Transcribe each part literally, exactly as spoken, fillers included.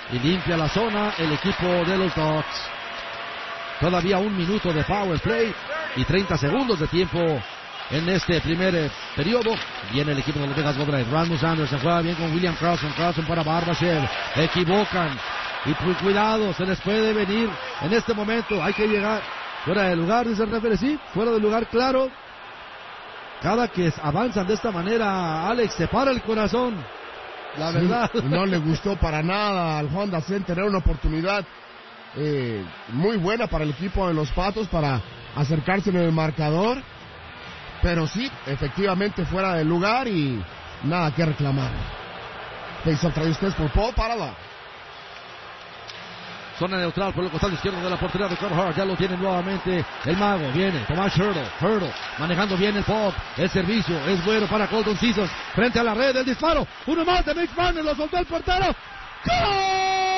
y limpia la zona el equipo de los Ducks. Todavía un minuto de power play y treinta segundos de tiempo en este primer eh, periodo. Viene el equipo de los Vegas Golden Knights. Rasmus Anderson juega bien con William Karlsson. Karlsson para Barbashev. Equivocan. Y pues, cuidado, se les puede venir en este momento. Hay que llegar fuera de lugar, dice el referee. Sí, fuera de lugar, claro. Cada que avanzan de esta manera, Alex, se para el corazón. La sí, verdad. No le gustó para nada al Honda Center. Era una oportunidad eh, muy buena para el equipo de los Patos para acercarse en el marcador. Pero sí, efectivamente fuera de lugar y nada que reclamar. Face-off trae ustedes por Paul Parada. Zona neutral por el costado izquierdo de la portería de Carl Hart. Ya lo tiene nuevamente el mago. Viene Tomás Hurdle. Hurdle manejando bien el pop. El servicio es bueno para Colton Sisson. Frente a la red, el disparo. Uno más de Mitch Marner. Lo soltó el portero. ¡Gol!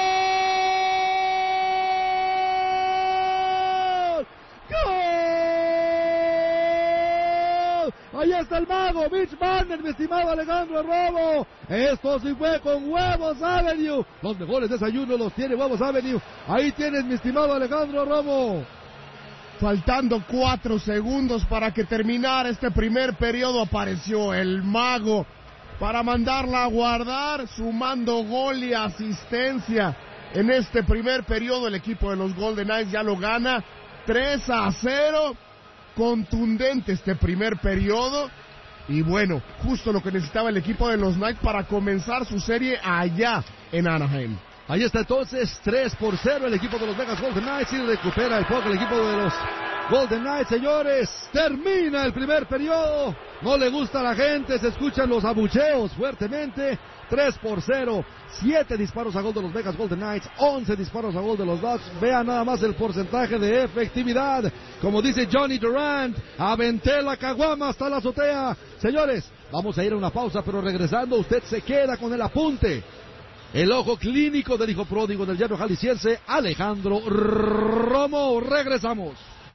Ahí está el mago, Mitch Marner, mi estimado Alejandro Romo. Esto sí fue con Huevos Avenue. Los mejores desayunos los tiene Huevos Avenue. Ahí tienes, mi estimado Alejandro Romo. Faltando cuatro segundos para que terminara este primer periodo, apareció el mago para mandarla a guardar, sumando gol y asistencia. En este primer periodo el equipo de los Golden Knights ya lo gana tres a cero. Contundente este primer periodo y bueno, justo lo que necesitaba el equipo de los Knights para comenzar su serie allá en Anaheim. Ahí está entonces, tres por cero el equipo de los Vegas Golden Knights y recupera el puck el equipo de los Golden Knights, señores. Termina el primer periodo, no le gusta a la gente, se escuchan los abucheos fuertemente. Tres por cero, siete disparos a gol de los Vegas Golden Knights, once disparos a gol de los Ducks. Vean nada más el porcentaje de efectividad. Como dice Johnny Durant, aventé la caguama hasta la azotea. Señores, vamos a ir a una pausa, pero regresando usted se queda con el apunte. El ojo clínico del hijo pródigo del llano jalisciense, Alejandro Romo. Regresamos.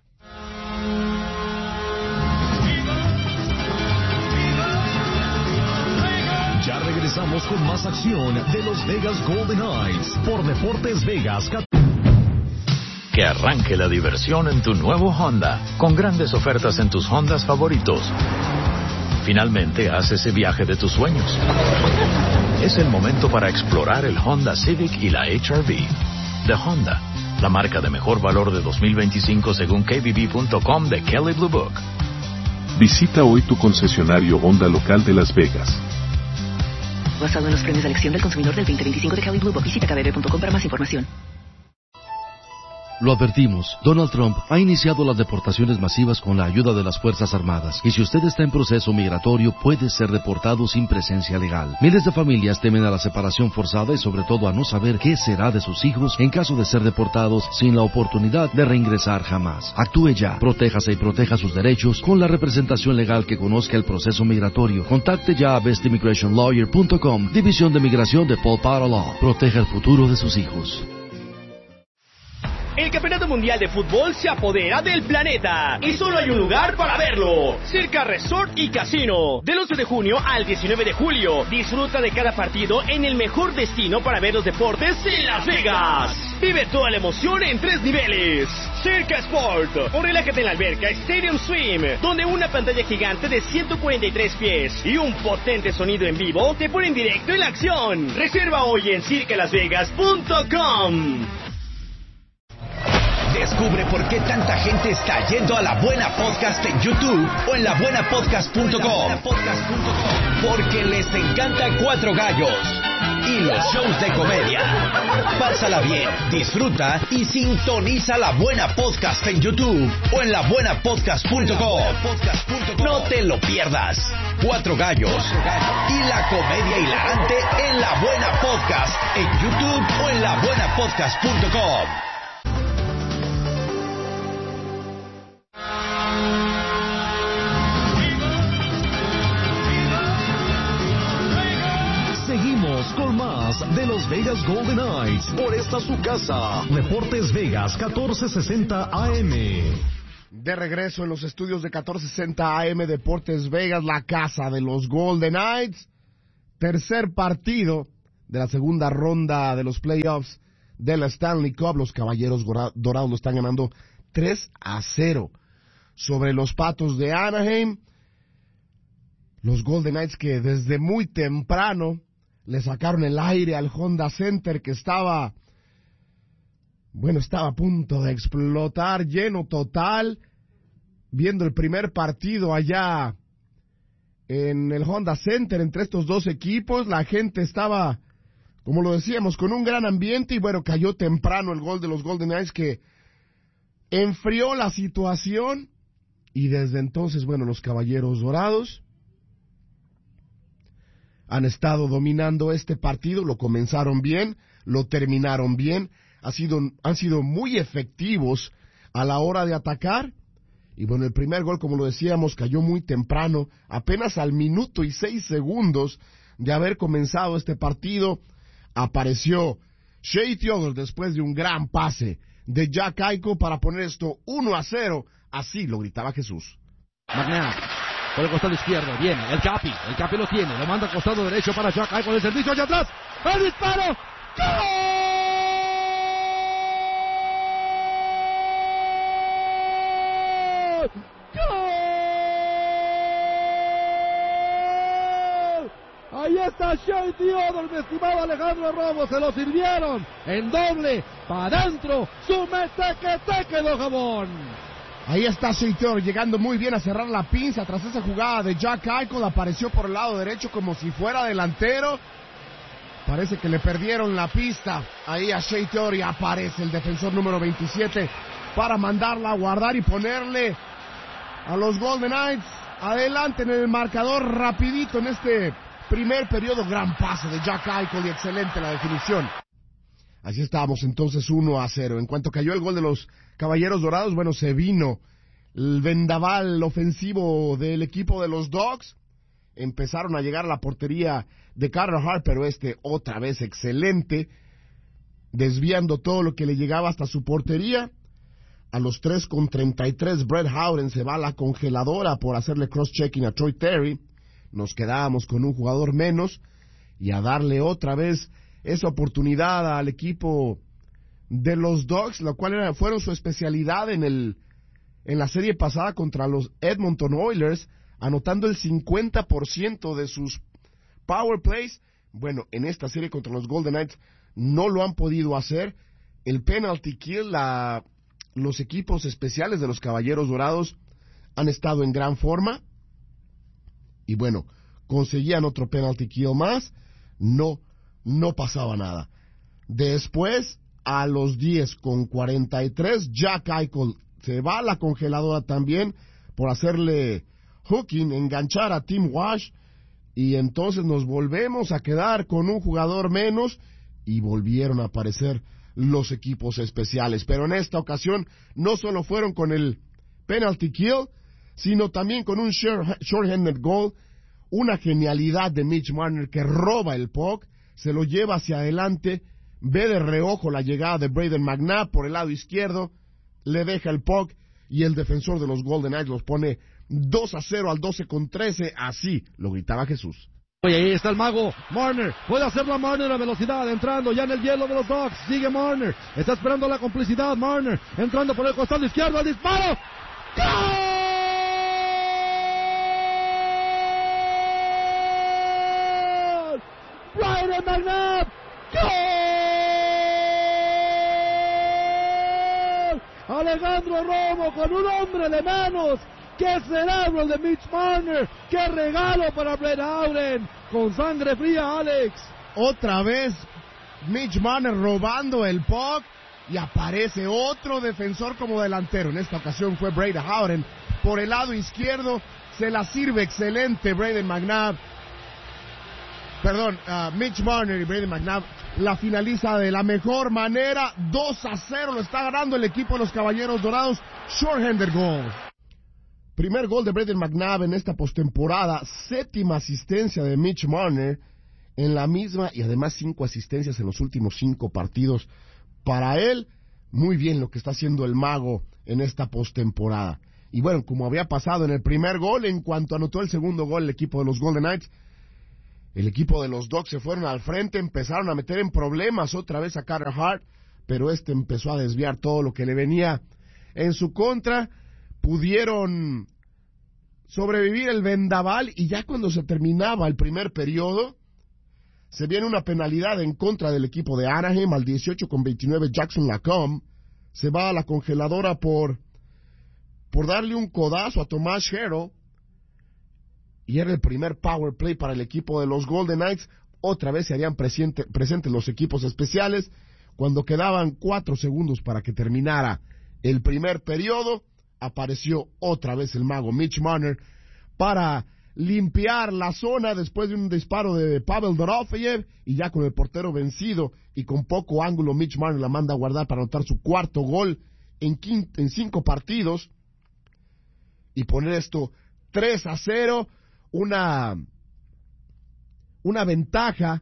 Ya regresamos con más acción de los Vegas Golden Knights por Deportes Vegas. Que arranque la diversión en tu nuevo Honda, con grandes ofertas en tus Hondas favoritos. Finalmente haz ese viaje de tus sueños. Es el momento para explorar el Honda Civic y la H R V. De Honda, la marca de mejor valor de dos mil veinticinco según K B B punto com de Kelley Blue Book. Visita hoy tu concesionario Honda local de Las Vegas. Basado en los premios de elección del consumidor del veinte veinticinco de Kelley Blue Book. Visita K B B punto com para más información. Lo advertimos, Donald Trump ha iniciado las deportaciones masivas con la ayuda de las Fuerzas Armadas, y si usted está en proceso migratorio puede ser deportado sin presencia legal. Miles de familias temen a la separación forzada y sobre todo a no saber qué será de sus hijos en caso de ser deportados sin la oportunidad de reingresar jamás. Actúe ya, protéjase y proteja sus derechos con la representación legal que conozca el proceso migratorio. Contacte ya a best immigration lawyer punto com, División de Migración de Paul Para Law. Proteja el futuro de sus hijos. El Campeonato Mundial de Fútbol se apodera del planeta y solo hay un lugar para verlo: Circa Resort y Casino. Del once de junio al diecinueve de julio, disfruta de cada partido en el mejor destino para ver los deportes en Las Vegas. Vive toda la emoción en tres niveles: Circa Sport, o relájate en la alberca Stadium Swim, donde una pantalla gigante de ciento cuarenta y tres pies y un potente sonido en vivo te ponen directo en la acción. Reserva hoy en circa las vegas punto com. Descubre por qué tanta gente está yendo a La Buena Podcast en YouTube o en la buena podcast punto com. Porque les encanta Cuatro Gallos y los shows de comedia. Pásala bien, disfruta y sintoniza La Buena Podcast en YouTube o en la buena podcast punto com. No te lo pierdas. Cuatro Gallos y la comedia hilarante en La Buena Podcast en YouTube o en la buena podcast punto com. Seguimos con más de los Vegas Golden Knights por esta su casa, Deportes Vegas catorce sesenta A M. De regreso en los estudios de catorce sesenta A M Deportes Vegas, la casa de los Golden Knights. Tercer partido de la segunda ronda de los playoffs de la Stanley Cup. Los Caballeros Dorados lo están ganando tres a cero sobre los Patos de Anaheim. Los Golden Knights que desde muy temprano le sacaron el aire al Honda Center, que estaba, bueno, estaba a punto de explotar, lleno total, viendo el primer partido allá en el Honda Center entre estos dos equipos. La gente estaba, como lo decíamos, con un gran ambiente, y bueno, cayó temprano el gol de los Golden Knights, que enfrió la situación, y desde entonces, bueno, los Caballeros Dorados han estado dominando este partido. Lo comenzaron bien, lo terminaron bien, ha sido, han sido muy efectivos a la hora de atacar. Y bueno, el primer gol, como lo decíamos, cayó muy temprano, apenas al minuto y seis segundos de haber comenzado este partido. Apareció Shea Theodore después de un gran pase de Jack Eichel para poner esto uno a cero. Así lo gritaba Jesús. McNabb por el costado izquierdo, viene el Capi, el Capi lo tiene, lo manda al costado derecho para Jack Eichel, el servicio hacia atrás, el disparo, ¡gol! Ahí está Shea Theodore, mi estimado Alejandro Romo, se lo sirvieron en doble, para adentro, su meteque teque de jabón. Ahí está Shea Theodore llegando muy bien a cerrar la pinza tras esa jugada de Jack Eichel. Apareció por el lado derecho como si fuera delantero. Parece que le perdieron la pista ahí a Shea Theodore, y aparece el defensor número veintisiete para mandarla a guardar y ponerle a los Golden Knights adelante en el marcador rapidito en este primer periodo. Gran pase de Jack Eichel y excelente la definición. Así estábamos entonces uno a cero. En cuanto cayó el gol de los Caballeros Dorados, bueno, se vino el vendaval ofensivo del equipo de los Dogs. Empezaron a llegar a la portería de Carter Hart, pero este otra vez excelente, desviando todo lo que le llegaba hasta su portería. A los tres con treinta y tres, Brett Howden se va a la congeladora por hacerle cross-checking a Troy Terry. Nos quedábamos con un jugador menos, y a darle otra vez esa oportunidad al equipo de los Dogs, lo cual era, fueron su especialidad en el en la serie pasada contra los Edmonton Oilers, anotando el cincuenta por ciento de sus power plays. Bueno, en esta serie contra los Golden Knights no lo han podido hacer. El penalty kill, la, los equipos especiales de los Caballeros Dorados han estado en gran forma, y bueno, conseguían otro penalty kill más, no, no pasaba nada. Después, a los diez con cuarenta y tres, Jack Eichel se va a la congeladora también por hacerle hooking, enganchar a Tim Walsh, y entonces nos volvemos a quedar con un jugador menos, y volvieron a aparecer los equipos especiales. Pero en esta ocasión no solo fueron con el penalty kill, sino también con un short-handed goal, una genialidad de Mitch Marner, que roba el puck, se lo lleva hacia adelante, ve de reojo la llegada de Brayden McNabb por el lado izquierdo, le deja el puck, y el defensor de los Golden Knights los pone dos a cero al doce con trece, así lo gritaba Jesús. Oye, ahí está el mago, Marner, puede hacerlo a Marner a velocidad, entrando ya en el hielo de los Dogs, sigue Marner, está esperando la complicidad, Marner, entrando por el costado izquierdo, el disparo, ¡gol! Brayden McNabb, ¡gol! Alejandro Romo con un hombre de menos. ¡Qué cerebro el de Mitch Marner! ¡Qué regalo para Brett Howden! Con sangre fría, Alex. Otra vez Mitch Marner robando el puck, y aparece otro defensor como delantero. En esta ocasión fue Brett Howden. Por el lado izquierdo se la sirve excelente Brayden McNabb. Perdón, uh, Mitch Marner, y Brayden McNabb la finaliza de la mejor manera. dos a cero lo está ganando el equipo de los Caballeros Dorados. Short-handed goal. Primer gol de Brayden McNabb en esta postemporada. Séptima asistencia de Mitch Marner en la misma, y además cinco asistencias en los últimos cinco partidos. Para él, muy bien lo que está haciendo el mago en esta postemporada. Y bueno, como había pasado en el primer gol, en cuanto anotó el segundo gol el equipo de los Golden Knights, El equipo de los Ducks se fueron al frente, empezaron a meter en problemas otra vez a Carter Hart, pero este empezó a desviar todo lo que le venía en su contra. Pudieron sobrevivir el vendaval y ya cuando se terminaba el primer periodo, se viene una penalidad en contra del equipo de Anaheim. Al dieciocho con veintinueve, Jackson Lacombe se va a la congeladora por, por darle un codazo a Tomas Hertl. Y era el primer power play para el equipo de los Golden Knights. Otra vez se harían presente, presentes los equipos especiales. Cuando quedaban cuatro segundos para que terminara el primer periodo, apareció otra vez el mago Mitch Marner para limpiar la zona después de un disparo de Pavel Dorofeyev, y ya con el portero vencido y con poco ángulo, Mitch Marner la manda a guardar para anotar su cuarto gol en, quinto, en cinco partidos y poner esto tres a cero. Una, una ventaja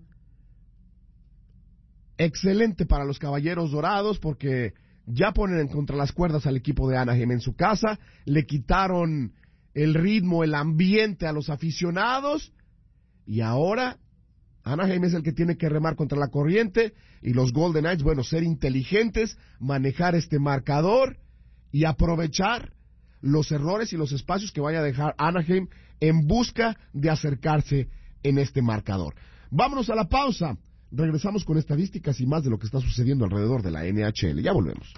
excelente para los Caballeros Dorados, porque ya ponen en contra las cuerdas al equipo de Anaheim en su casa, le quitaron el ritmo, el ambiente a los aficionados, y ahora Anaheim es el que tiene que remar contra la corriente, y los Golden Knights, bueno, ser inteligentes, manejar este marcador y aprovechar los errores y los espacios que vaya a dejar Anaheim en busca de acercarse en este marcador. Vámonos a la pausa. Regresamos con estadísticas y más de lo que está sucediendo alrededor de la N H L. Ya volvemos.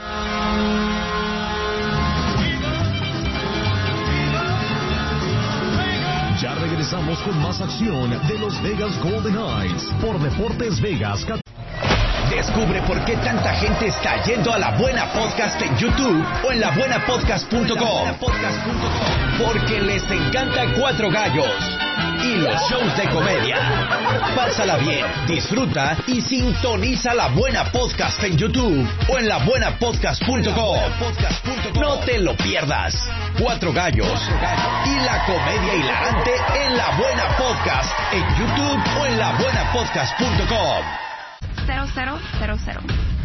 Ya regresamos con más acción de los Vegas Golden Knights por Deportes Vegas. Descubre por qué tanta gente está yendo a La Buena Podcast en YouTube o en la buena podcast punto com. Porque les encanta Cuatro Gallos y los shows de comedia. Pásala bien, disfruta y sintoniza La Buena Podcast en YouTube o en la buena podcast punto com. No te lo pierdas. Cuatro Gallos y la comedia hilarante en La Buena Podcast en YouTube o en la buena podcast punto com. cero cero cero cero.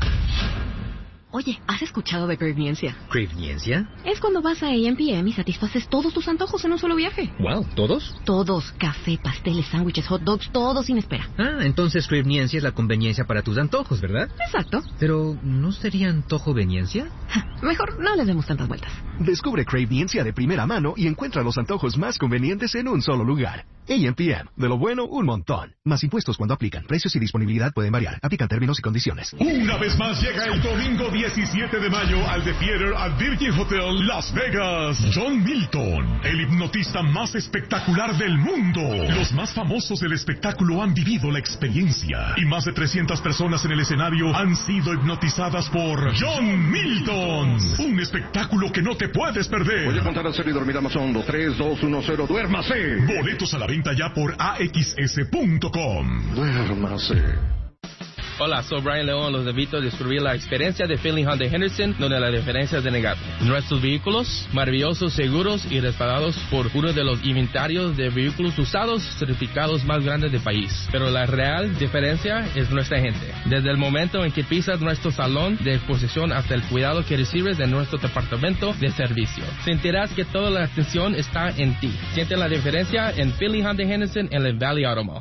Oye, ¿has escuchado de Cravniencia? ¿Cravniencia? Es cuando vas a A M P M y satisfaces todos tus antojos en un solo viaje. Wow, ¿todos? Todos. Café, pasteles, sándwiches, hot dogs, todo sin espera. Ah, entonces Cravniencia es la conveniencia para tus antojos, ¿verdad? Exacto. Pero, ¿no sería antojoveniencia? Mejor no les demos tantas vueltas. Descubre Cravniencia de primera mano y encuentra los antojos más convenientes en un solo lugar. A M P M. De lo bueno, un montón. Más impuestos cuando aplican. Precios y disponibilidad pueden variar. Aplican términos y condiciones. Una vez más llega el domingo diecisiete de mayo al The Theater at Virgin Hotel, Las Vegas. John Milton, el hipnotista más espectacular del mundo. Los más famosos del espectáculo han vivido la experiencia. Y más de trescientas personas en el escenario han sido hipnotizadas por John Milton. Un espectáculo que no te puedes perder. Voy a contar a cero y dormir a más hondo. tres, dos, uno, cero, duérmase. Boletos a la venta ya por A X S punto com. Duérmase. Hola, soy Brian León. Los invito a descubrir la experiencia de Finley Hyundai Henderson, donde la diferencia es innegable. Nuestros vehículos, maravillosos, seguros y respaldados por uno de los inventarios de vehículos usados certificados más grandes del país. Pero la real diferencia es nuestra gente. Desde el momento en que pisas nuestro salón de exposición hasta el cuidado que recibes de nuestro departamento de servicio, sentirás que toda la atención está en ti. Siente la diferencia en Finley Hyundai Henderson en el Valley Auto Mall.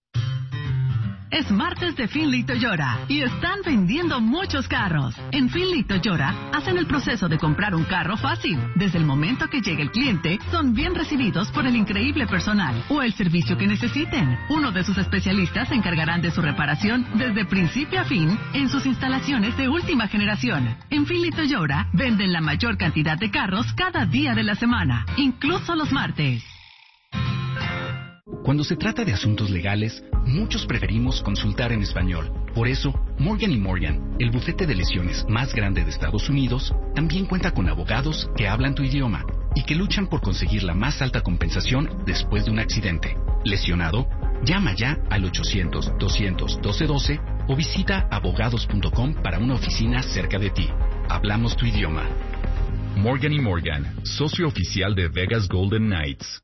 Es martes de Finley Toyota y están vendiendo muchos carros. En Finley Toyota hacen el proceso de comprar un carro fácil. Desde el momento que llega el cliente, son bien recibidos por el increíble personal o el servicio que necesiten. Uno de sus especialistas se encargarán de su reparación desde principio a fin en sus instalaciones de última generación. En Finley Toyota venden la mayor cantidad de carros cada día de la semana, incluso los martes. Cuando se trata de asuntos legales, muchos preferimos consultar en español. Por eso, Morgan y Morgan, el bufete de lesiones más grande de Estados Unidos, también cuenta con abogados que hablan tu idioma y que luchan por conseguir la más alta compensación después de un accidente. ¿Lesionado? Llama ya al ochocientos, doscientos, doce doce o visita abogados punto com para una oficina cerca de ti. Hablamos tu idioma. Morgan y Morgan, socio oficial de Vegas Golden Knights.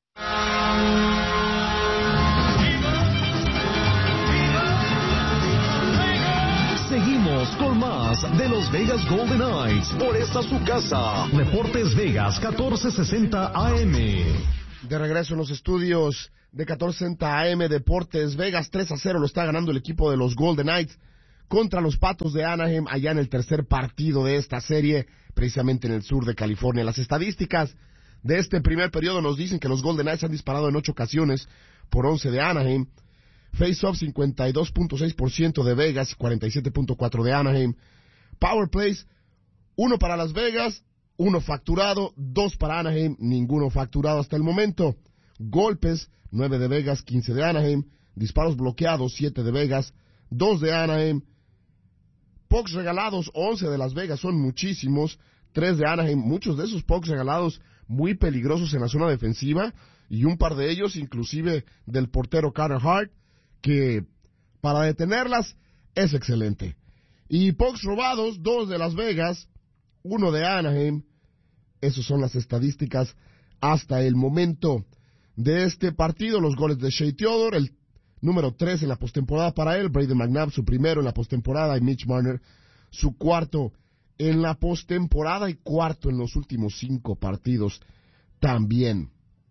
Seguimos con más de los Vegas Golden Knights por esta su casa. Deportes Vegas catorce sesenta A M. De regreso en los estudios de catorce sesenta A M Deportes Vegas, tres a cero lo está ganando el equipo de los Golden Knights contra los Patos de Anaheim, allá en el tercer partido de esta serie, precisamente en el sur de California. Las estadísticas de este primer periodo nos dicen que los Golden Knights han disparado en ocho ocasiones por once de Anaheim. Face-off cincuenta y dos punto seis por ciento de Vegas y cuarenta y siete punto cuatro por ciento de Anaheim. Power plays, uno para Las Vegas, uno facturado, dos para Anaheim, ninguno facturado hasta el momento. Golpes, nueve de Vegas, quince de Anaheim. Disparos bloqueados, siete de Vegas, dos de Anaheim. Pucks regalados, once de Las Vegas, son muchísimos, tres de Anaheim. Muchos de esos pucks regalados muy peligrosos en la zona defensiva, y un par de ellos inclusive del portero Carter Hart, que para detenerlas es excelente. Y pucks robados, dos de Las Vegas, uno de Anaheim. Esas son las estadísticas hasta el momento de este partido. Los goles de Shea Theodore, el número tres en la postemporada para él, Brayden McNabb su primero en la postemporada, y Mitch Marner su cuarto en la postemporada y cuarto en los últimos cinco partidos también.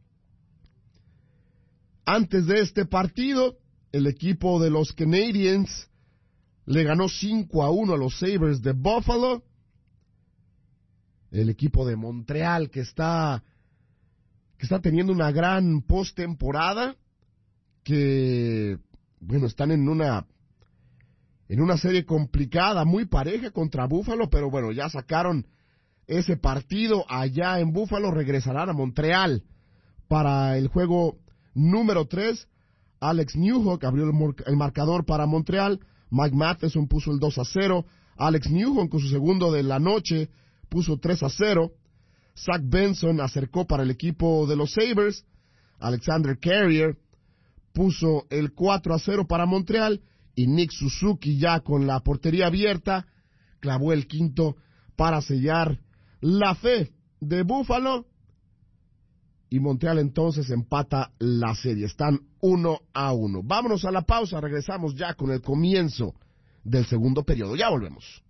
Antes de este partido, el equipo de los Canadiens le ganó cinco a uno a los Sabres de Buffalo. El equipo de Montreal que está que está teniendo una gran postemporada, que bueno, están en una en una serie complicada, muy pareja contra Buffalo, pero bueno, ya sacaron ese partido allá en Buffalo, regresarán a Montreal para el juego número tres. Alex Newhook abrió el, el marcador para Montreal, Mike Matheson puso el dos a cero, Alex Newhook con su segundo de la noche puso tres a cero, Zach Benson acercó para el equipo de los Sabres, Alexander Carrier puso el cuatro a cero para Montreal, y Nick Suzuki, ya con la portería abierta, clavó el quinto para sellar la fe de Buffalo, y Montreal entonces empata la serie. Están uno a uno. Vámonos a la pausa, regresamos ya con el comienzo del segundo periodo. Ya volvemos.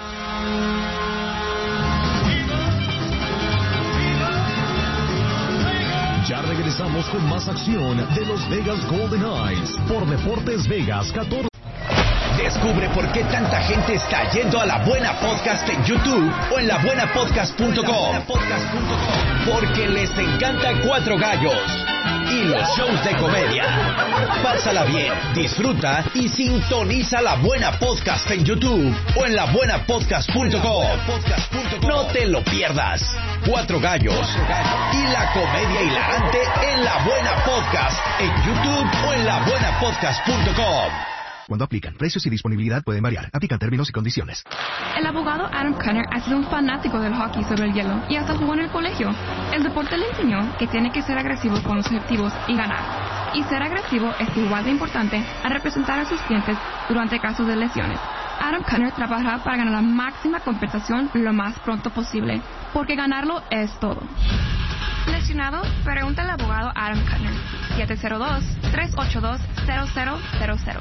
Ya regresamos con más acción de los Vegas Golden Knights por Deportes Vegas catorce. Descubre por qué tanta gente está yendo a La Buena Podcast en YouTube o en la buena podcast punto com. Porque les encanta Cuatro Gallos y los shows de comedia. Pásala bien, disfruta y sintoniza La Buena Podcast en YouTube o en la buena podcast punto com. No te lo pierdas. Cuatro Gallos y la comedia hilarante en La Buena Podcast en YouTube o en la buena podcast punto com. Cuando aplican, precios y disponibilidad pueden variar. Aplican términos y condiciones. El abogado Adam Cunner ha sido un fanático del hockey sobre el hielo y hasta jugó en el colegio. El deporte le enseñó que tiene que ser agresivo con los objetivos y ganar. Y ser agresivo es igual de importante a representar a sus clientes durante casos de lesiones. Adam Cunner trabajará para ganar la máxima compensación lo más pronto posible, porque ganarlo es todo. ¿Lesionado? Pregunta al abogado Adam Cunner. siete cero dos, tres ocho dos, cero cero cero cero.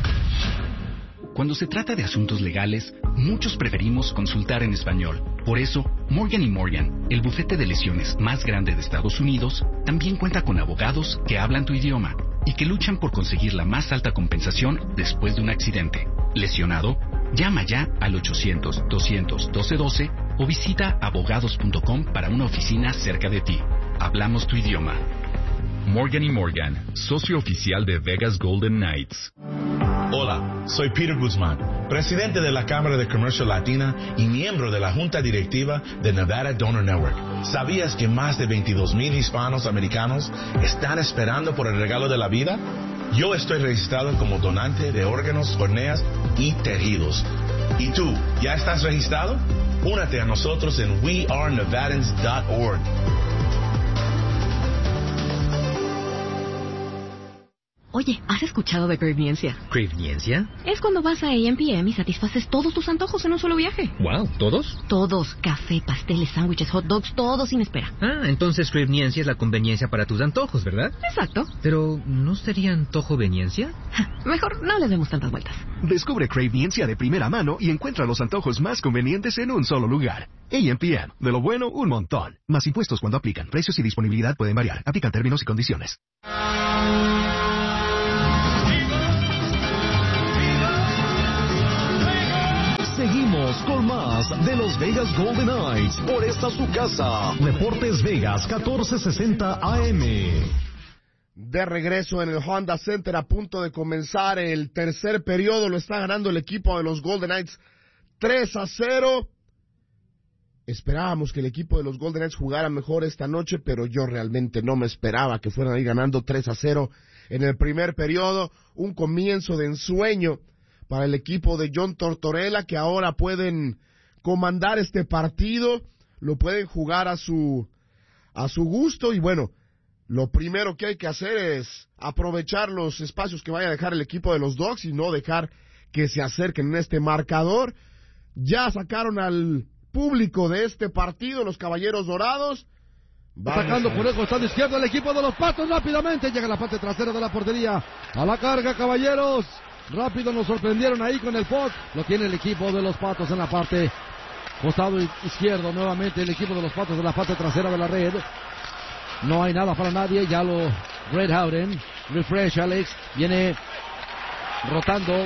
Cuando se trata de asuntos legales, muchos preferimos consultar en español. Por eso, Morgan y Morgan, el bufete de lesiones más grande de Estados Unidos, también cuenta con abogados que hablan tu idioma y que luchan por conseguir la más alta compensación después de un accidente. ¿Lesionado? Llama ya al ochocientos, doscientos, doce doce o visita abogados punto com para una oficina cerca de ti. Hablamos tu idioma. Morgan y Morgan, socio oficial de Vegas Golden Knights. Hola, soy Peter Guzmán, presidente de la Cámara de Comercio Latina y miembro de la Junta Directiva de Nevada Donor Network. ¿Sabías que más de veintidós mil hispanos americanos están esperando por el regalo de la vida? Yo estoy registrado como donante de órganos, córneas y tejidos. ¿Y tú, ya estás registrado? Únete a nosotros en we are nevadans dot org. Oye, ¿has escuchado de Cravniencia? ¿Cravniencia? Es cuando vas a A M P M y satisfaces todos tus antojos en un solo viaje. Wow, ¿todos? Todos. Café, pasteles, sándwiches, hot dogs, todo sin espera. Ah, entonces Cravniencia es la conveniencia para tus antojos, ¿verdad? Exacto. Pero, ¿no sería antojoveniencia? Mejor no les demos tantas vueltas. Descubre Cravniencia de primera mano y encuentra los antojos más convenientes en un solo lugar. A M P M. De lo bueno, un montón. Más impuestos cuando aplican. Precios y disponibilidad pueden variar. Aplican términos y condiciones. Seguimos con más de los Vegas Golden Knights por esta su casa. Deportes Vegas catorce sesenta A M. De regreso en el Honda Center, a punto de comenzar el tercer periodo, lo está ganando el equipo de los Golden Knights tres a cero. Esperábamos que el equipo de los Golden Knights jugara mejor esta noche, pero yo realmente no me esperaba que fueran ahí ganando tres a cero en el primer periodo. Un comienzo de ensueño para el equipo de John Tortorella, que ahora pueden comandar este partido, lo pueden jugar a su a su gusto, y bueno, lo primero que hay que hacer es aprovechar los espacios que vaya a dejar el equipo de los Dogs y no dejar que se acerquen en este marcador. Ya sacaron al público de este partido, los Caballeros Dorados. Vamos Sacando por el costado izquierdo el equipo de los Patos rápidamente, llega a la parte trasera de la portería, a la carga Caballeros. Rápido nos sorprendieron ahí con el puck. Lo tiene el equipo de los Patos en la parte costado izquierdo. Nuevamente el equipo de los Patos en la parte trasera de la red. No hay nada para nadie. Ya lo Red Howden. Refresh Alex. Viene rotando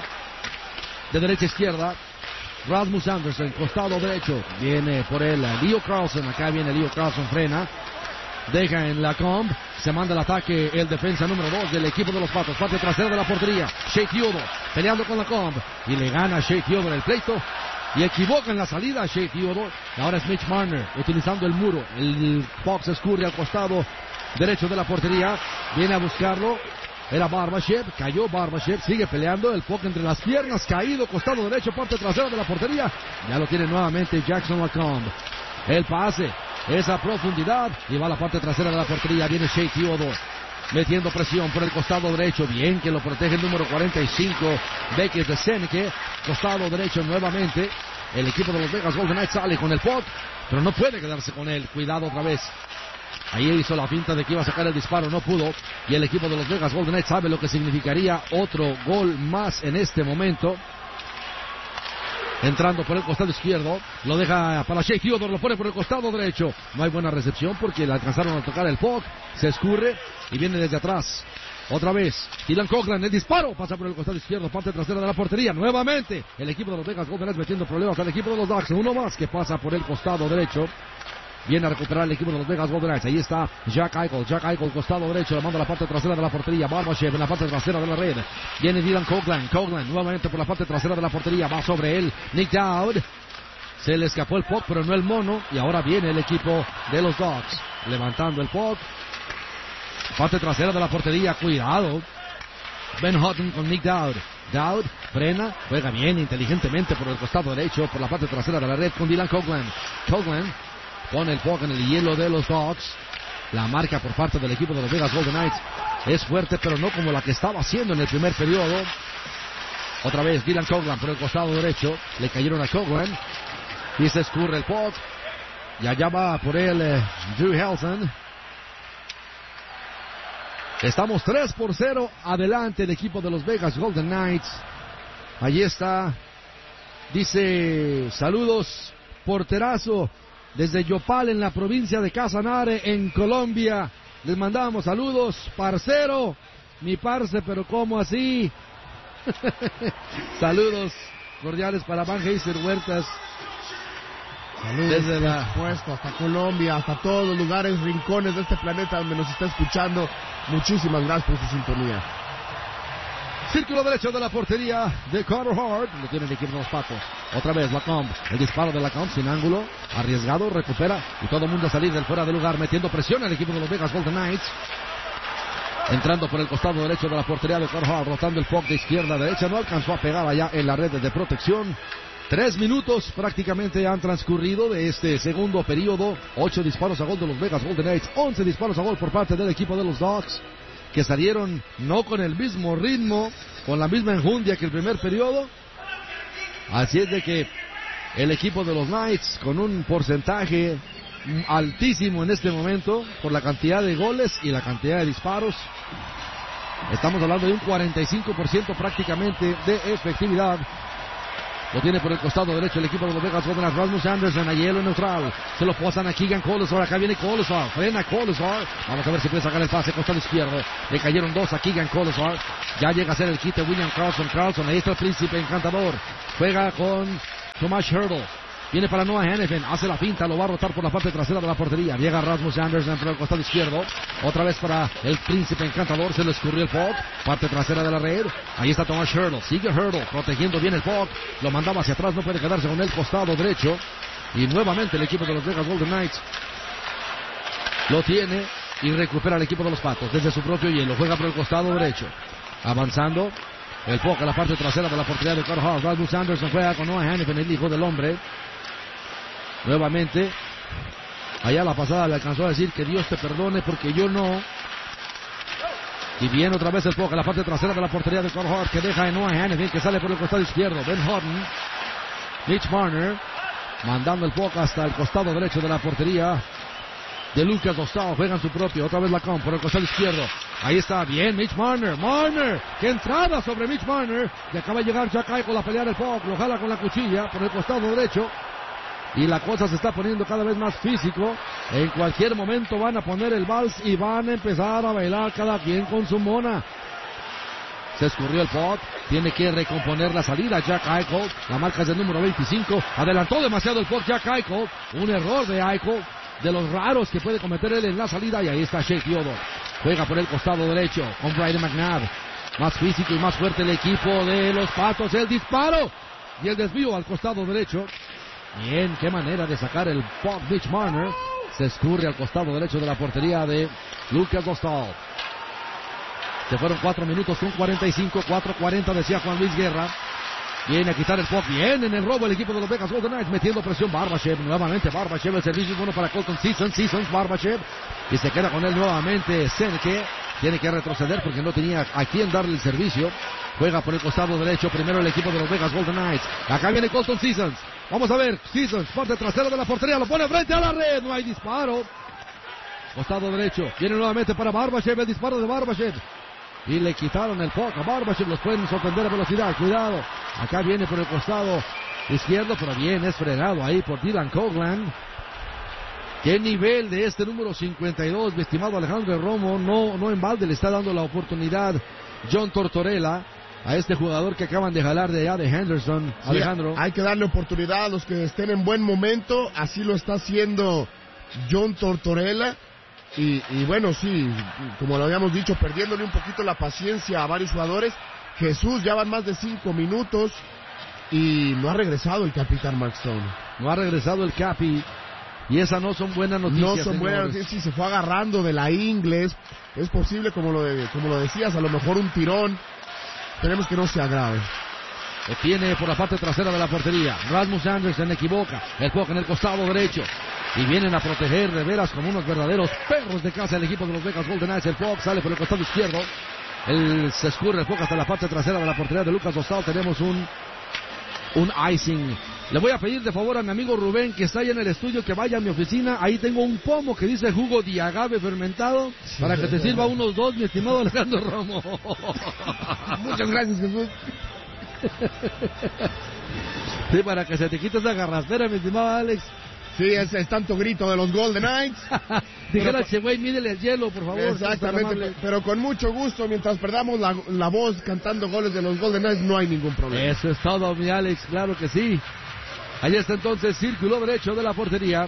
de derecha a izquierda. Rasmus Anderson, costado derecho. Viene por él Leo Carlson. Acá viene Leo Carlson, frena. Deja en la comb, se manda el ataque el defensa número dos del equipo de los Patos, parte trasera de la portería, Shea Theodore, peleando con la comb, y le gana a Shea Theodore el pleito, y equivoca en la salida a Shea Theodore. Ahora es Mitch Marner, utilizando el muro, el Fox escurre al costado derecho de la portería, viene a buscarlo, era Barbashev, cayó Barbashev, sigue peleando, el puck entre las piernas, caído, costado derecho, parte trasera de la portería, ya lo tiene nuevamente Jackson Lacombe, el pase, esa profundidad, y va a la parte trasera de la portería, viene Shea Theodore, metiendo presión por el costado derecho, bien que lo protege el número cuarenta y cinco, Beckett de Seneke, costado derecho nuevamente, el equipo de los Vegas Golden Knights sale con el puck, pero no puede quedarse con él, cuidado otra vez, ahí hizo la finta de que iba a sacar el disparo, no pudo, y el equipo de los Vegas Golden Knights sabe lo que significaría otro gol más en este momento. Entrando por el costado izquierdo, lo deja para Shea Theodore, lo pone por el costado derecho. No hay buena recepción porque le alcanzaron a tocar el puck, se escurre y viene desde atrás. Otra vez, Dylan Coghlan, el disparo, pasa por el costado izquierdo, parte trasera de la portería. Nuevamente, el equipo de los Vegas Golden Knights metiendo problemas al equipo de los Ducks. Uno más que pasa por el costado derecho. Viene a recuperar el equipo de los Vegas Golden Knights. Ahí está Jack Eichel. Jack Eichel, costado derecho. Le manda a la parte trasera de la portería. Barbashev en la parte trasera de la red. Viene Dylan Coghlan. Coghlan nuevamente por la parte trasera de la portería. Va sobre él Nick Dowd. Se le escapó el puck, pero no el mono. Y ahora viene el equipo de los Dogs. Levantando el puck. Parte trasera de la portería. Cuidado. Ben Hutton con Nick Dowd. Dowd frena. Juega bien, inteligentemente por el costado derecho. Por la parte trasera de la red con Dylan Coghlan. Coghlan pone el puck en el hielo de los Dogs. La marca por parte del equipo de los Vegas Golden Knights es fuerte, pero no como la que estaba haciendo en el primer periodo. Otra vez Dylan Coghlan por el costado derecho. Le cayeron a Coghlan. Y se escurre el puck. Y allá va por él eh, Drew Helton. Estamos tres por cero adelante el equipo de los Vegas Golden Knights. Allí está. Dice, saludos, porterazo. Desde Yopal, en la provincia de Casanare, en Colombia. Les mandamos saludos, parcero. Mi parce, pero ¿cómo así? Saludos cordiales para Van Heiser Huertas. Saludos, desde la... puesto hasta Colombia, hasta todos los lugares, rincones de este planeta donde nos está escuchando. Muchísimas gracias por su sintonía. Círculo derecho de la portería de Carter Hart. Lo tiene el equipo de los Patos. Otra vez Lacombe. El disparo de Lacombe sin ángulo. Arriesgado, recupera. Y todo el mundo a salir del fuera de lugar. Metiendo presión al equipo de los Vegas Golden Knights. Entrando por el costado derecho de la portería de Carter Hart. Rotando el puck de izquierda a derecha. No alcanzó a pegar allá en la red de protección. Tres minutos prácticamente han transcurrido de este segundo periodo. Ocho disparos a gol de los Vegas Golden Knights. Once disparos a gol por parte del equipo de los Dogs. que salieron no con el mismo ritmo, con la misma enjundia que el primer periodo. Así es de que el equipo de los Knights, con un porcentaje altísimo en este momento, por la cantidad de goles y la cantidad de disparos, estamos hablando de un cuarenta y cinco por ciento prácticamente de efectividad. Lo tiene por el costado derecho el equipo de los Vegas Golden Knights. Rasmus Anderson a hielo neutral. Se lo pasan a Keegan Colasar. Acá viene Colasar. Frena Colasar. Vamos a ver si puede sacar el pase. Costado izquierdo. Le cayeron dos a Keegan Colasar. Ya llega a ser el quite William Carlson. Carlson. Ahí está el príncipe encantador. Juega con Tomas Hertl. Viene para Noah Hannifin, hace la pinta, lo va a rotar por la parte trasera de la portería. Llega Rasmus Anderson por el costado izquierdo. Otra vez para el príncipe encantador, se le escurrió el puck. Parte trasera de la red. Ahí está Tomas Hertl, sigue Hertl, protegiendo bien el puck. Lo mandaba hacia atrás, no puede quedarse con el costado derecho. Y nuevamente el equipo de los Vegas Golden Knights lo tiene y recupera el equipo de los Patos desde su propio hielo. Juega por el costado derecho. Avanzando. El puck a la parte trasera de la portería de Carl Haas. Rasmus Anderson juega con Noah Hannifin, el hijo del hombre. Nuevamente, allá la pasada le alcanzó a decir que Dios te perdone porque yo no. Y viene otra vez el puck a la parte trasera de la portería de Carl Hart, que deja en Noah Hannifin, que sale por el costado izquierdo. Ben Houghton, Mitch Marner, mandando el puck hasta el costado derecho de la portería de Lucas Dostal. Juegan su propio, otra vez la con por el costado izquierdo. Ahí está, bien Mitch Marner, Marner, que entrada sobre Mitch Marner. Y acaba de llegar Jack Eichel a pelear el puck, lo jala con la cuchilla por el costado derecho. Y la cosa se está poniendo cada vez más físico. En cualquier momento van a poner el vals y van a empezar a bailar cada quien con su mona. Se escurrió el puck. Tiene que recomponer la salida Jack Eichel. La marca es del número veinticinco. Adelantó demasiado el puck Jack Eichel. Un error de Eichel, de los raros que puede cometer él en la salida. Y ahí está Shea Theodore. Juega por el costado derecho con Brayden McNabb. Más físico y más fuerte el equipo de los Patos. El disparo y el desvío al costado derecho. Bien, qué manera de sacar el puck Mitch Marner. Se escurre al costado derecho de la portería de Lucas Dostal. Se fueron cuatro minutos con cuarenta y cinco, cuatro cuarenta decía Juan Luis Guerra. Viene a quitar el puck, bien en el robo el equipo de los Vegas Golden Knights, metiendo presión Barbashev, nuevamente Barbashev, el servicio es bueno para Colton Seasons, Seasons, Barbashev, y se queda con él nuevamente Seneke. Tiene que retroceder porque no tenía a quién darle el servicio. Juega por el costado derecho, primero el equipo de los Vegas Golden Knights. Acá viene Colton Seasons. Vamos a ver, Seasons, parte trasera de la portería, lo pone frente a la red, no hay disparo. Costado derecho, viene nuevamente para Barbashev, el disparo de Barbashev. Y le quitaron el puck a Barbashev, los pueden sorprender a velocidad, cuidado. Acá viene por el costado izquierdo, pero bien, es frenado ahí por Dylan Coghlan. Qué nivel de este número cincuenta y dos, mi estimado Alejandro Romo, no, no en balde le está dando la oportunidad John Tortorella a este jugador que acaban de jalar de allá de Henderson. Sí, Alejandro. Hay que darle oportunidad a los que estén en buen momento, así lo está haciendo John Tortorella. Y, y bueno, sí, como lo habíamos dicho, perdiéndole un poquito la paciencia a varios jugadores. Jesús, ya van más de cinco minutos y no ha regresado el capitán Mark Stone. No ha regresado el Capi. Y esas no son buenas noticias. No son buenas noticias, sí, se fue agarrando de la ingles. Es posible, como lo, de, como lo decías, a lo mejor un tirón. Esperemos que no sea grave. Tiene por la parte trasera de la portería. Rasmus Anderson equivoca. El puck en el costado derecho. Y vienen a proteger de veras como unos verdaderos perros de casa el equipo de los Vegas Golden Knights. El puck sale por el costado izquierdo. El, se escurre el puck hasta la parte trasera de la portería de Lucas Dostal. Tenemos un, un icing. Le voy a pedir de favor a mi amigo Rubén, que está ahí en el estudio, que vaya a mi oficina. Ahí tengo un pomo que dice jugo de agave fermentado, sí, para que te sirva unos dos, mi estimado Alejandro Romo. Muchas gracias, Jesús. Sí, para que se te quite esa garraspera, mi estimado Alex. Sí, ese es tanto grito de los Golden Knights. Dijera ese güey, mídele el hielo, por favor. Exactamente, pero con mucho gusto, mientras perdamos la, la voz cantando goles de los Golden Knights, no hay ningún problema. Eso es todo, mi Alex, claro que sí. Ahí está entonces, círculo derecho de la portería.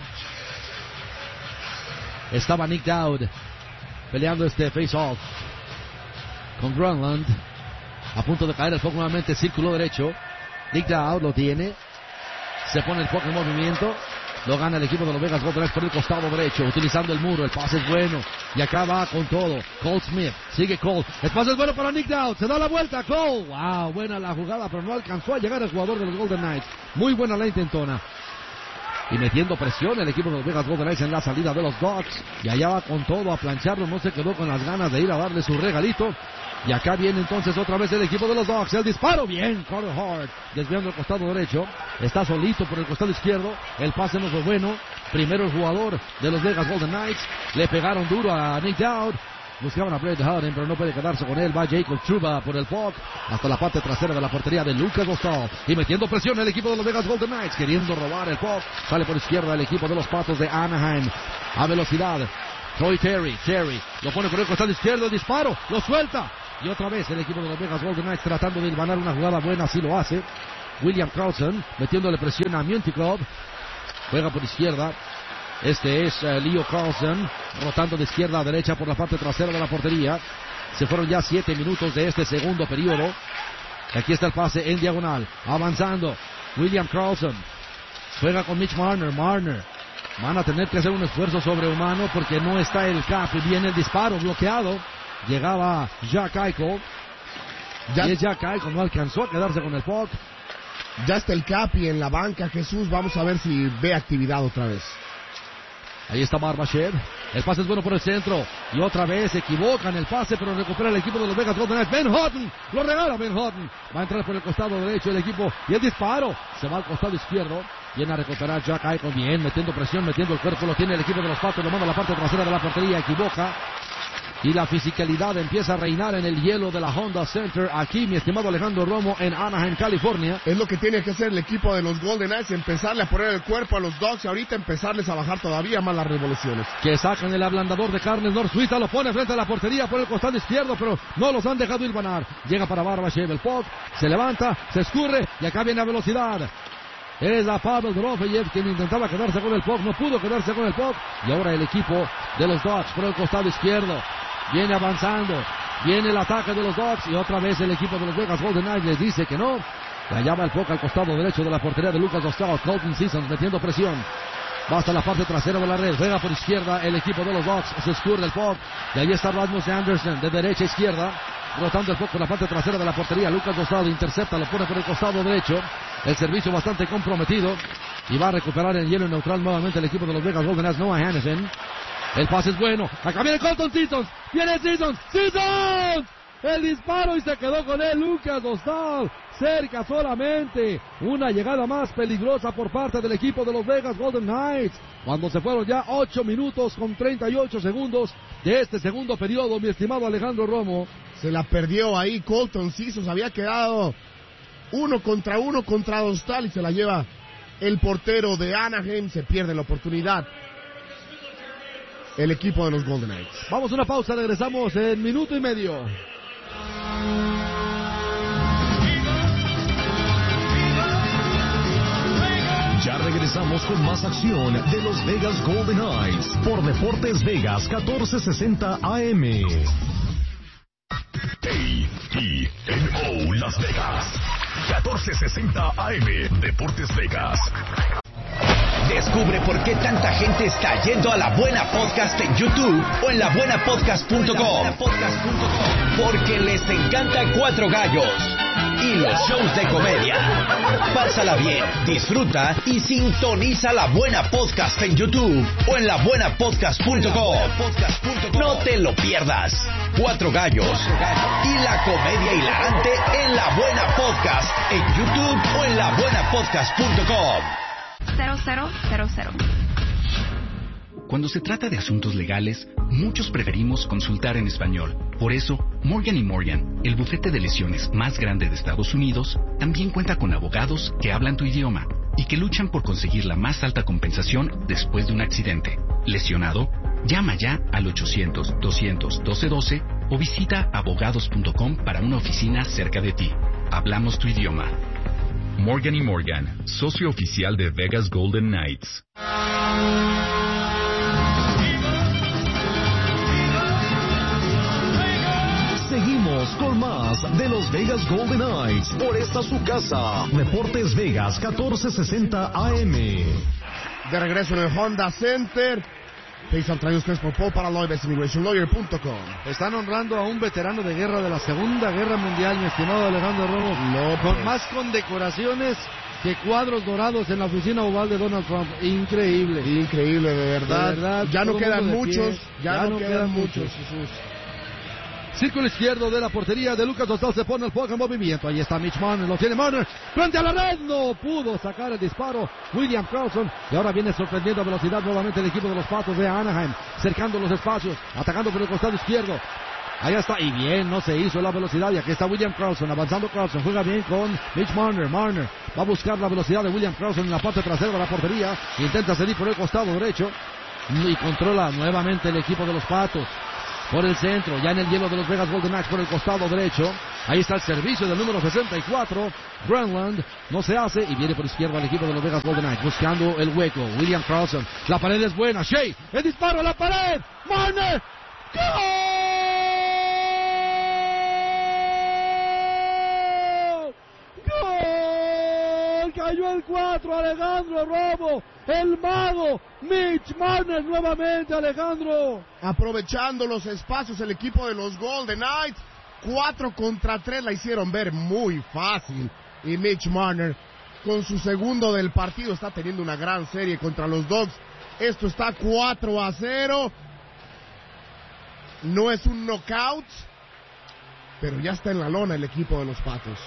Estaba Nick Dowd peleando este face-off con Grönlund. A punto de caer el puck nuevamente, círculo derecho. Nick Dowd lo tiene. Se pone el puck en movimiento. Lo gana el equipo de los Vegas Golden Knights por el costado derecho, utilizando el muro. El pase es bueno. Y acá va con todo. Cole Smith. Sigue Cole. El pase es bueno para Nick Dowd. Se da la vuelta. Cole. Wow, buena la jugada, pero no alcanzó a llegar el jugador de los Golden Knights. Muy buena la intentona. y metiendo presión el equipo de los Vegas Golden Knights en la salida de los Ducks. Y allá va con todo a plancharlo, no se quedó con las ganas de ir a darle su regalito. Y acá viene entonces otra vez el equipo de los Ducks. El disparo, bien, Carter Hart, desviando el costado derecho. Está solito por el costado izquierdo. El pase no fue bueno. Primero el jugador de los Vegas Golden Knights. Le pegaron duro a Nick Dowd. Buscaban a Brett Howden, pero no puede quedarse con él. Va Jacob Trouba por el puck hasta la parte trasera de la portería de Lucas Dostal. Y metiendo presión el equipo de los Vegas Golden Knights, queriendo robar el puck. Sale por izquierda el equipo de los Patos de Anaheim. A velocidad. Troy Terry. Terry lo pone por el costado izquierdo. Disparo. Lo suelta. Y otra vez el equipo de los Vegas Golden Knights tratando de hilvanar una jugada buena. Así lo hace. William Carlson metiéndole presión a Muntikov. Juega por izquierda. Este es uh, Leo Carlson, rotando de izquierda a derecha por la parte trasera de la portería. Se fueron ya siete minutos de este segundo periodo. Aquí está el pase en diagonal, avanzando. William Carlson juega con Mitch Marner. Marner van a tener que hacer un esfuerzo sobrehumano porque no está el cap. Y viene el disparo bloqueado. Llegaba Jack Eichel. Ya... Y es Jack Eichel, no alcanzó a quedarse con el puck. Ya está el Capi en la banca, Jesús. Vamos a ver si ve actividad otra vez. Ahí está Barbashev. El pase es bueno por el centro. Y otra vez se equivocan el pase, pero recupera el equipo de los Vegas Golden Knights. Ben Hutton. Lo regala Ben Hutton. Va a entrar por el costado derecho el equipo. Y el disparo. Se va al costado izquierdo. Viene a recuperar Jack Eichel. Bien, metiendo presión, metiendo el cuerpo. Lo tiene el equipo de los Patos. Lo manda a la parte trasera de la portería. Equivoca. Y la fisicalidad empieza a reinar en el hielo de la Honda Center. Aquí, mi estimado Alejandro Romo, en Anaheim, California. Es lo que tiene que hacer el equipo de los Golden Knights. Empezarle a poner el cuerpo a los Ducks. Y ahorita empezarles a bajar todavía más las revoluciones. Que sacan el ablandador de carnes North Suiza. Lo pone frente a la portería por el costado izquierdo. Pero no los han dejado hilvanar. Llega para Barbashev el puck. Se levanta, se escurre. Y acá viene a velocidad. Es a Pavel Dorofeyev quien intentaba quedarse con el puck. No pudo quedarse con el puck. Y ahora el equipo de los Ducks por el costado izquierdo. Viene avanzando, viene el ataque de los Ducks y otra vez el equipo de los Vegas Golden Knights les dice que no. La llama el puck al costado derecho de la portería de Lucas Dostal. Colton Sissons metiendo presión. Va hasta la parte trasera de la red. Juega por izquierda el equipo de los Ducks. Se escurre el puck. Y ahí está Rasmus Anderson de derecha a izquierda. Rotando el puck por la parte trasera de la portería. Lucas Dostal intercepta, lo pone por el costado derecho. El servicio bastante comprometido. Y va a recuperar el hielo neutral nuevamente el equipo de los Vegas Golden Knights. Noah Hanifin. El pase es bueno. Acá viene Colton Sissons. Viene Sissons. ¡Sissons! El disparo y se quedó con él Lucas Dostal. Cerca solamente. Una llegada más peligrosa por parte del equipo de los Vegas Golden Knights. Cuando se fueron ya ocho minutos con treinta y ocho segundos de este segundo periodo, mi estimado Alejandro Romo. Se la perdió ahí Colton Sissons. Había quedado uno contra uno contra Dostal y se la lleva el portero de Anaheim. Se pierde la oportunidad el equipo de los Golden Knights. Vamos a una pausa, regresamos en minuto y medio. Ya regresamos con más acción de los Vegas Golden Knights por Deportes Vegas catorce sesenta A M. A E N O Las Vegas catorce sesenta A M Deportes Vegas. Descubre por qué tanta gente está yendo a La Buena Podcast en YouTube o en la buena podcast punto com. Porque les encanta Cuatro Gallos y los shows de comedia. Pásala bien, disfruta y sintoniza La Buena Podcast en YouTube o en la buena podcast punto com. No te lo pierdas. Cuatro Gallos y la comedia hilarante en La Buena Podcast en YouTube o en la buena podcast punto com. cero cero cero cero. Cuando se trata de asuntos legales, muchos preferimos consultar en español. Por eso, Morgan y Morgan, el bufete de lesiones más grande de Estados Unidos, también cuenta con abogados que hablan tu idioma y que luchan por conseguir la más alta compensación después de un accidente. ¿Lesionado? Llama ya al ochocientos, doscientos, doce doce o visita abogados punto com para una oficina cerca de ti. Hablamos tu idioma. Morgan y Morgan, socio oficial de Vegas Golden Knights. Seguimos con más de los Vegas Golden Knights por esta su casa. Deportes Vegas catorce sesenta A M. De regreso en el Honda Center. Paysan trae ustedes por Paul para Lloyd Immigration Lawyer punto com. Están honrando a un veterano de guerra de la Segunda Guerra Mundial, mi estimado Alejandro Romo. No, con pues. más condecoraciones que cuadros dorados en la oficina oval de Donald Trump. Increíble. Increíble, de verdad. De verdad, ya no todo quedan mundo de muchos. pie. Ya, Ya no, no quedan, quedan muchos. muchos. Jesús. Círculo izquierdo de la portería de Lucas Dostal, se pone el puck en movimiento. Ahí está Mitch Marner, lo tiene Marner. Frente a la red, no pudo sacar el disparo William Karlsson. Y ahora viene sorprendiendo a velocidad nuevamente el equipo de los Patos de Anaheim. Cercando los espacios, atacando por el costado izquierdo. Ahí está, y bien, no se hizo la velocidad. Y aquí está William Karlsson, avanzando Karlsson. Juega bien con Mitch Marner. Marner va a buscar la velocidad de William Karlsson en la parte trasera de la portería. Intenta salir por el costado derecho. Y controla nuevamente el equipo de los Patos. Por el centro, ya en el hielo de los Vegas Golden Knights por el costado derecho. Ahí está el servicio del número sesenta y cuatro. Granlund no se hace y viene por izquierda el equipo de los Vegas Golden Knights buscando el hueco. William Karlsson, la pared es buena. Shea, el disparo a la pared. Marner. ¡Gol! ¡Gol! Cayó el cuatro, Alejandro Romo. El mago Mitch Marner nuevamente, Alejandro. Aprovechando los espacios el equipo de los Golden Knights. Cuatro contra tres la hicieron ver muy fácil. Y Mitch Marner, con su segundo del partido, está teniendo una gran serie contra los Dogs. Esto está cuatro a cero. No es un knockout, pero ya está en la lona el equipo de los Patos.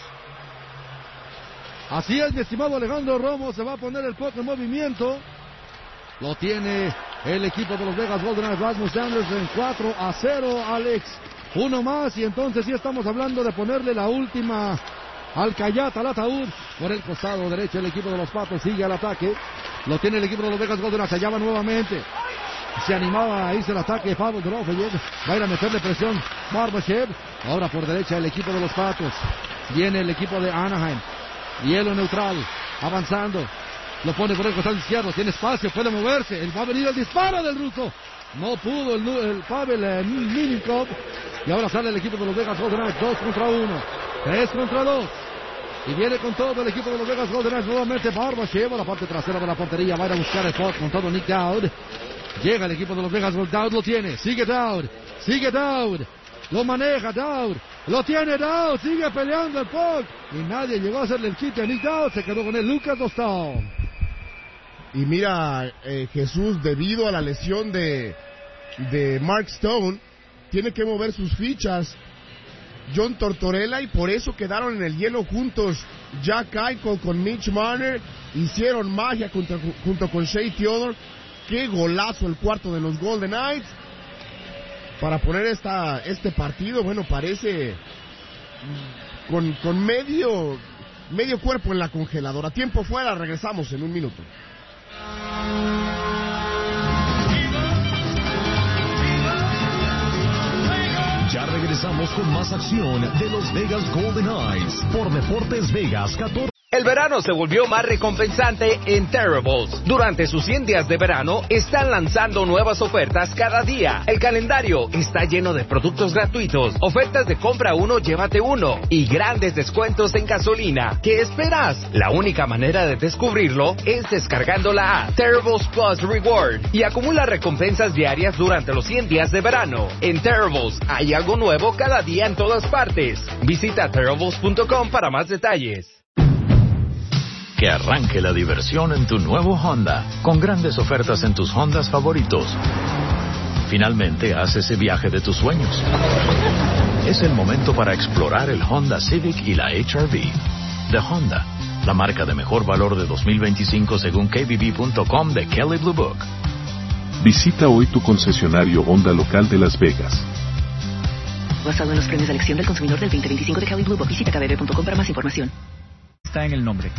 Así es, mi estimado Alejandro Romo, se va a poner el puck en movimiento. Lo tiene el equipo de los Vegas Golden Knights. Rasmus Anderson, cuatro a cero, Alex. Uno más y entonces sí estamos hablando de ponerle la última alcayata al ataúd. Por el costado derecho el equipo de los Patos sigue al ataque. Lo tiene el equipo de los Vegas Golden Knights, allá va nuevamente. Se animaba a irse el ataque Pavel Dorofeyev. Va a ir a meterle presión Barbashev. Ahora por derecha el equipo de los Patos. Viene el equipo de Anaheim. Hielo neutral, avanzando, lo pone por el costado izquierdo, tiene espacio, puede moverse, va a venir el disparo del ruso, no pudo el, el Pavel eh, Minikov, y ahora sale el equipo de los Vegas Golden Knights, dos contra uno, tres contra dos, y viene con todo el equipo de los Vegas Golden Knights, nuevamente Barbashev a la parte trasera de la portería, va a ir a buscar el puck con todo Nick Dowd, llega el equipo de los Vegas Golden Knights, Dowd lo tiene, sigue Dowd, sigue Dowd, lo maneja Dowd, lo tiene Dowd, sigue peleando el puck. Y nadie llegó a hacerle el chiste a Nick Dowd, se quedó con él Lucas Dostal. Y mira, eh, Jesús, debido a la lesión de, de Mark Stone, tiene que mover sus fichas John Tortorella y por eso quedaron en el hielo juntos. Jack Eichel con Mitch Marner hicieron magia junto, junto con Shea Theodore. Qué golazo el cuarto de los Golden Knights. Para poner esta, este partido, bueno, parece con, con medio, medio cuerpo en la congeladora. Tiempo fuera, regresamos en un minuto. Ya regresamos con más acción de los Vegas Golden Knights por Deportes Vegas catorce. El verano se volvió más recompensante en Terribles. Durante sus cien días de verano, están lanzando nuevas ofertas cada día. El calendario está lleno de productos gratuitos, ofertas de compra uno, llévate uno, y grandes descuentos en gasolina. ¿Qué esperas? La única manera de descubrirlo es descargando la app Terribles Plus Reward y acumula recompensas diarias durante los cien días de verano. En Terribles hay algo nuevo cada día en todas partes. Visita terribles punto com para más detalles. Que arranque la diversión en tu nuevo Honda, con grandes ofertas en tus Hondas favoritos. Finalmente haz ese viaje de tus sueños. Es el momento para explorar el Honda Civic y la H R V. De Honda, la marca de mejor valor de dos mil veinticinco según K B B punto com de Kelley Blue Book. Visita hoy tu concesionario Honda local de Las Vegas. Basado en los premios de elección del consumidor del veinte veinticinco de Kelley Blue Book. Visita K B B punto com para más información. Está en el nombre.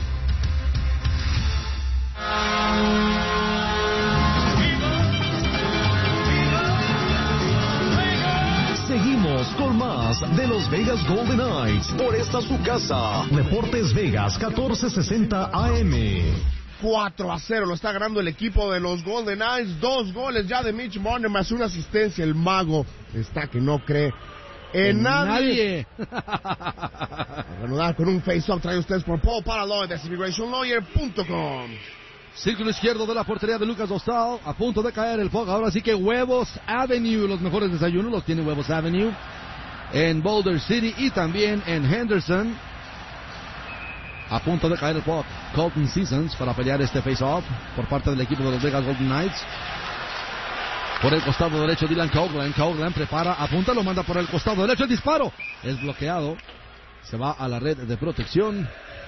Seguimos con más de los Vegas Golden Knights por esta su casa. Deportes Vegas catorce sesenta A M. cuatro a cero lo está ganando el equipo de los Golden Knights. Dos goles ya de Mitch Marner más una asistencia. El mago está que no cree en nadie. A reanudar con un face-off trae ustedes por Paul Paraloy de immigration lawyer punto com. Círculo izquierdo de la portería de Lucas Dostal, a punto de caer el puck. Ahora sí que Huevos Avenue, los mejores desayunos los tiene Huevos Avenue en Boulder City y también en Henderson. A punto de caer el puck. Colton Seasons para pelear este face-off por parte del equipo de los Vegas Golden Knights. Por el costado derecho, Dylan Coghlan. Coghlan prepara, apunta, lo manda por el costado derecho. El disparo es bloqueado. Se va a la red de protección.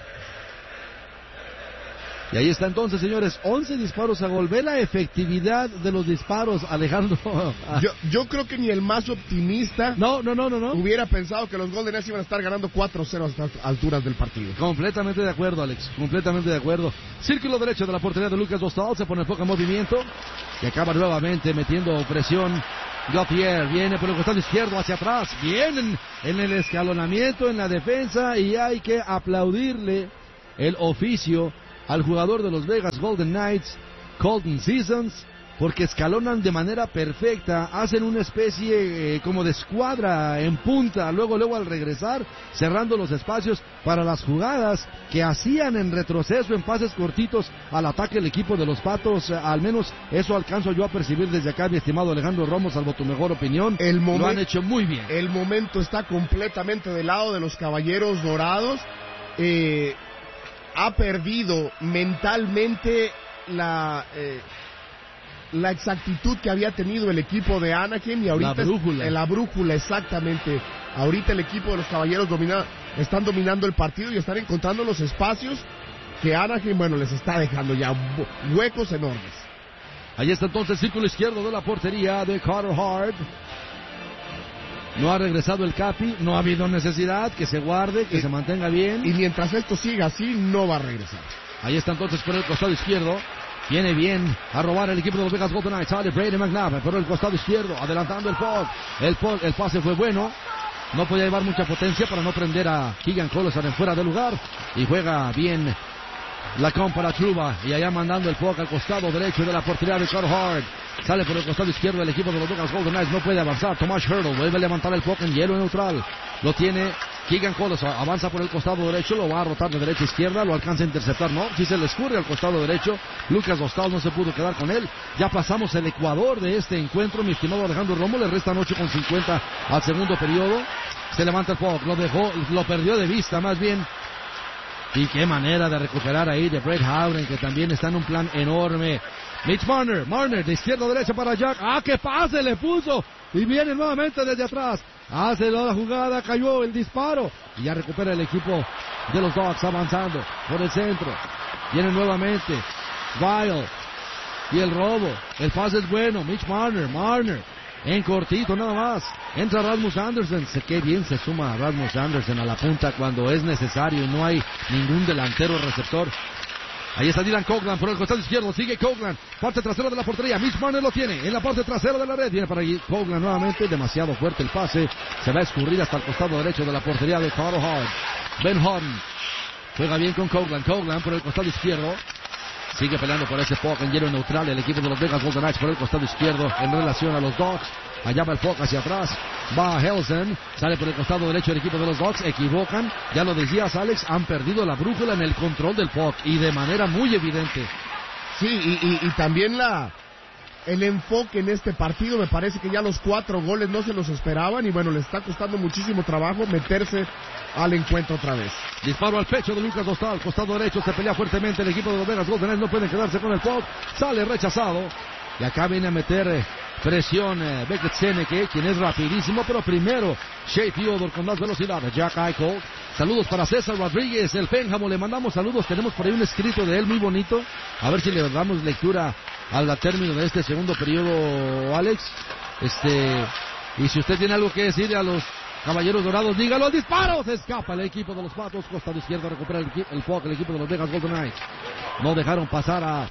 Y ahí está entonces, señores, once disparos a gol. Ve la efectividad de los disparos, Alejandro. Yo, yo creo que ni el más optimista no, no, no, no, no. hubiera pensado que los Golden Knights iban a estar ganando cuatro cero a estas alturas del partido. Completamente de acuerdo, Alex. Completamente de acuerdo. Círculo derecho de la portería de Lucas Dostal. Se pone el foco en movimiento. Y acaba nuevamente metiendo presión. Gauthier viene por el costado izquierdo hacia atrás. Vienen en el escalonamiento, en la defensa. Y hay que aplaudirle el oficio al jugador de los Vegas Golden Knights, Colton Seasons, porque escalonan de manera perfecta, hacen una especie eh, como de escuadra en punta, luego luego al regresar, cerrando los espacios para las jugadas que hacían en retroceso, en pases cortitos al ataque el equipo de los Patos. Eh, al menos eso alcanzo yo a percibir desde acá, mi estimado Alejandro Romo, salvo tu mejor opinión. El momen- lo han hecho muy bien. El momento está completamente del lado de los Caballeros Dorados. Eh... ha perdido mentalmente la eh, la exactitud que había tenido el equipo de Anaheim y ahorita la brújula, es, la brújula exactamente. Ahorita el equipo de los Caballeros domina, están dominando el partido y están encontrando los espacios que Anaheim, bueno, les está dejando ya huecos enormes. Ahí está entonces el círculo izquierdo de la portería de Carter Hart. No ha regresado el Capi, no ha habido necesidad, que se guarde, que y, se mantenga bien. Y mientras esto siga así, no va a regresar. Ahí está entonces por el costado izquierdo. Viene bien a robar el equipo de los Vegas Golden Knights. Sale Brady McNabb por el costado izquierdo, adelantando el puck. El, puck, el pase fue bueno. No podía llevar mucha potencia para no prender a Keegan Kolesar en fuera de lugar. Y juega bien Lacombe para Trouba. Y allá mandando el puck al costado derecho de la portería de Carter Hart. Sale por el costado izquierdo el equipo de los Vegas Golden Knights. No puede avanzar. Tomas Hertl vuelve a levantar el puck en hielo neutral. Lo tiene Keegan Kolesar. Avanza por el costado derecho. Lo va a rotar de derecha a izquierda. Lo alcanza a interceptar. No, si se le escurre al costado derecho. Lucas Dostal no se pudo quedar con él. Ya pasamos el ecuador de este encuentro. Mi estimado Alejandro Romo. Le restan ocho con cincuenta al segundo periodo. Se levanta el puck. Lo dejó, lo perdió de vista más bien. Y qué manera de recuperar ahí de Brett Howden, que también está en un plan enorme. Mitch Marner, Marner de izquierda a derecha para Jack. ¡Ah, qué pase le puso! Y viene nuevamente desde atrás. Hace la jugada, cayó el disparo. Y ya recupera el equipo de los Dogs avanzando por el centro. Viene nuevamente Guile. Y el robo. El pase es bueno. Mitch Marner, Marner. En cortito nada más. Entra Rasmus Andersen. Sé que bien se suma Rasmus Andersen a la punta cuando es necesario y no hay ningún delantero receptor. Ahí está Dylan Coghlan por el costado izquierdo. Sigue Coghlan. Parte trasera de la portería. Mitch Marner lo tiene en la parte trasera de la red. Viene para Coghlan nuevamente. Demasiado fuerte el pase. Se va a escurrir hasta el costado derecho de la portería de Carter Hart. Ben Hutton juega bien con Coghlan. Coghlan por el costado izquierdo. Sigue peleando por ese puck en hielo neutral el equipo de los Vegas Golden Knights por el costado izquierdo en relación a los Dogs. Allá va el puck hacia atrás. Va Helsen. Sale por el costado derecho el equipo de los Dogs. Equivocan. Ya lo decías, Alex. Han perdido la brújula en el control del puck. Y de manera muy evidente. Sí, y, y, y también la... el enfoque en este partido. Me parece que ya los cuatro goles no se los esperaban. Y bueno, le está costando muchísimo trabajo meterse al encuentro otra vez. Disparo al pecho de Lucas Dostal, costado derecho, se pelea fuertemente el equipo de los Vegas Golden Knights, no pueden quedarse con el puck, sale rechazado, y acá viene a meter eh, presión eh, Beckett Seneke, quien es rapidísimo, pero primero Shea Theodore con más velocidad, Jack Eichel, saludos para César Rodríguez, el Pénjamo, le mandamos saludos, tenemos por ahí un escrito de él muy bonito, a ver si le damos lectura al término de este segundo periodo, Alex, este, y si usted tiene algo que decir a los Caballeros Dorados, dígalo, al disparo, se escapa el equipo de los Patos, costado izquierdo recupera el, el puck, el equipo de los Vegas Golden Knights, no dejaron pasar a,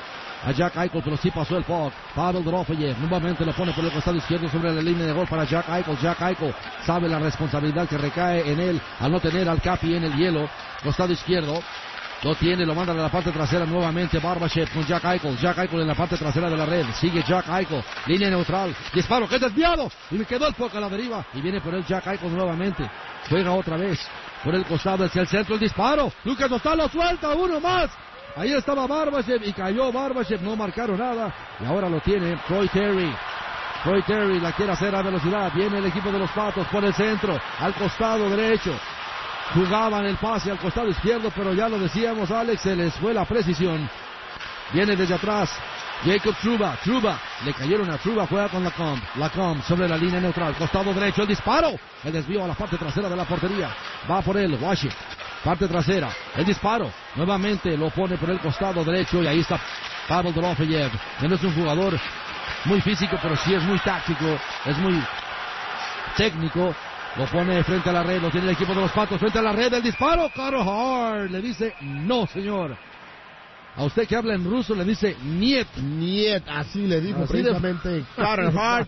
a Jack Eichel, pero sí pasó el puck, Pavel Dorofeyev, nuevamente lo pone por el costado izquierdo sobre la línea de gol para Jack Eichel, Jack Eichel sabe la responsabilidad que recae en él, al no tener al Capi en el hielo, costado izquierdo, lo tiene, lo manda a la parte trasera nuevamente Barbashev con Jack Eichel. Jack Eichel en la parte trasera de la red. Sigue Jack Eichel. Línea neutral. Disparo que es desviado. Y me quedó el puck a la deriva. Y viene por el Jack Eichel nuevamente. Juega otra vez. Por el costado hacia el centro el disparo. Lucas Dostal lo suelta. Uno más. Ahí estaba Barbashev y cayó Barbashev. No marcaron nada. Y ahora lo tiene Troy Terry. Troy Terry la quiere hacer a velocidad. Viene el equipo de los Patos por el centro. Al costado derecho. jugaban el pase al costado izquierdo, pero ya lo decíamos, Alex, se les fue la precisión. Viene desde atrás Jacob Trouba, Trouba, le cayeron a Trouba, juega con Lacombe, Lacombe sobre la línea neutral, costado derecho, el disparo, el desvío a la parte trasera de la portería, va por él, Washington, parte trasera, el disparo, nuevamente lo pone por el costado derecho y ahí está Pavel Dorofeyev, que no es un jugador muy físico, pero sí es muy táctico, es muy técnico, lo pone frente a la red, lo tiene el equipo de los Patos, frente a la red, el disparo, Carter Hart le dice, no señor. A usted que habla en ruso le dice niet. Niet, así le dijo así precisamente de... Carter Hart,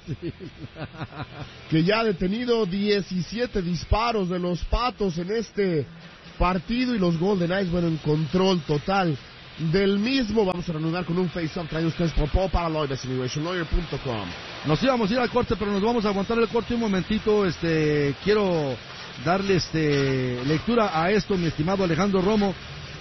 que ya ha detenido diecisiete disparos de los Patos en este partido y los Golden Knights, bueno, en control total del mismo. Vamos a reanudar con un face-off traído ustedes por Paul Paraloid de Simulation Lawyer punto com. Nos íbamos a ir al corte, pero nos vamos a aguantar el corte un momentito. Este, quiero darle este, lectura a esto, mi estimado Alejandro Romo.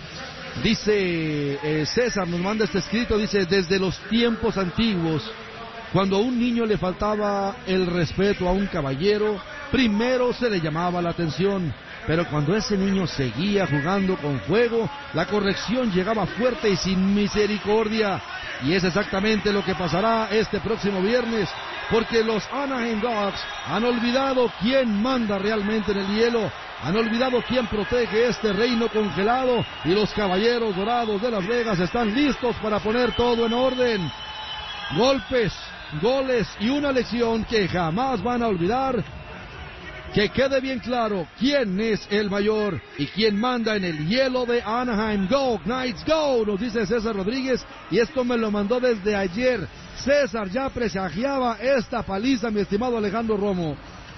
Dice eh, César, nos manda este escrito, dice, desde los tiempos antiguos, cuando a un niño le faltaba el respeto a un caballero, primero se le llamaba la atención, pero cuando ese niño seguía jugando con fuego, la corrección llegaba fuerte y sin misericordia, y es exactamente lo que pasará este próximo viernes, porque los Anaheim Ducks han olvidado quién manda realmente en el hielo. Han olvidado quién protege este reino congelado y los caballeros dorados de Las Vegas están listos para poner todo en orden. Golpes, goles y una lección que jamás van a olvidar. Que quede bien claro quién es el mayor y quién manda en el hielo de Anaheim. Go, Knights, go, nos dice César Rodríguez, y esto me lo mandó desde ayer. César ya presagiaba esta paliza, mi estimado Alejandro Romo.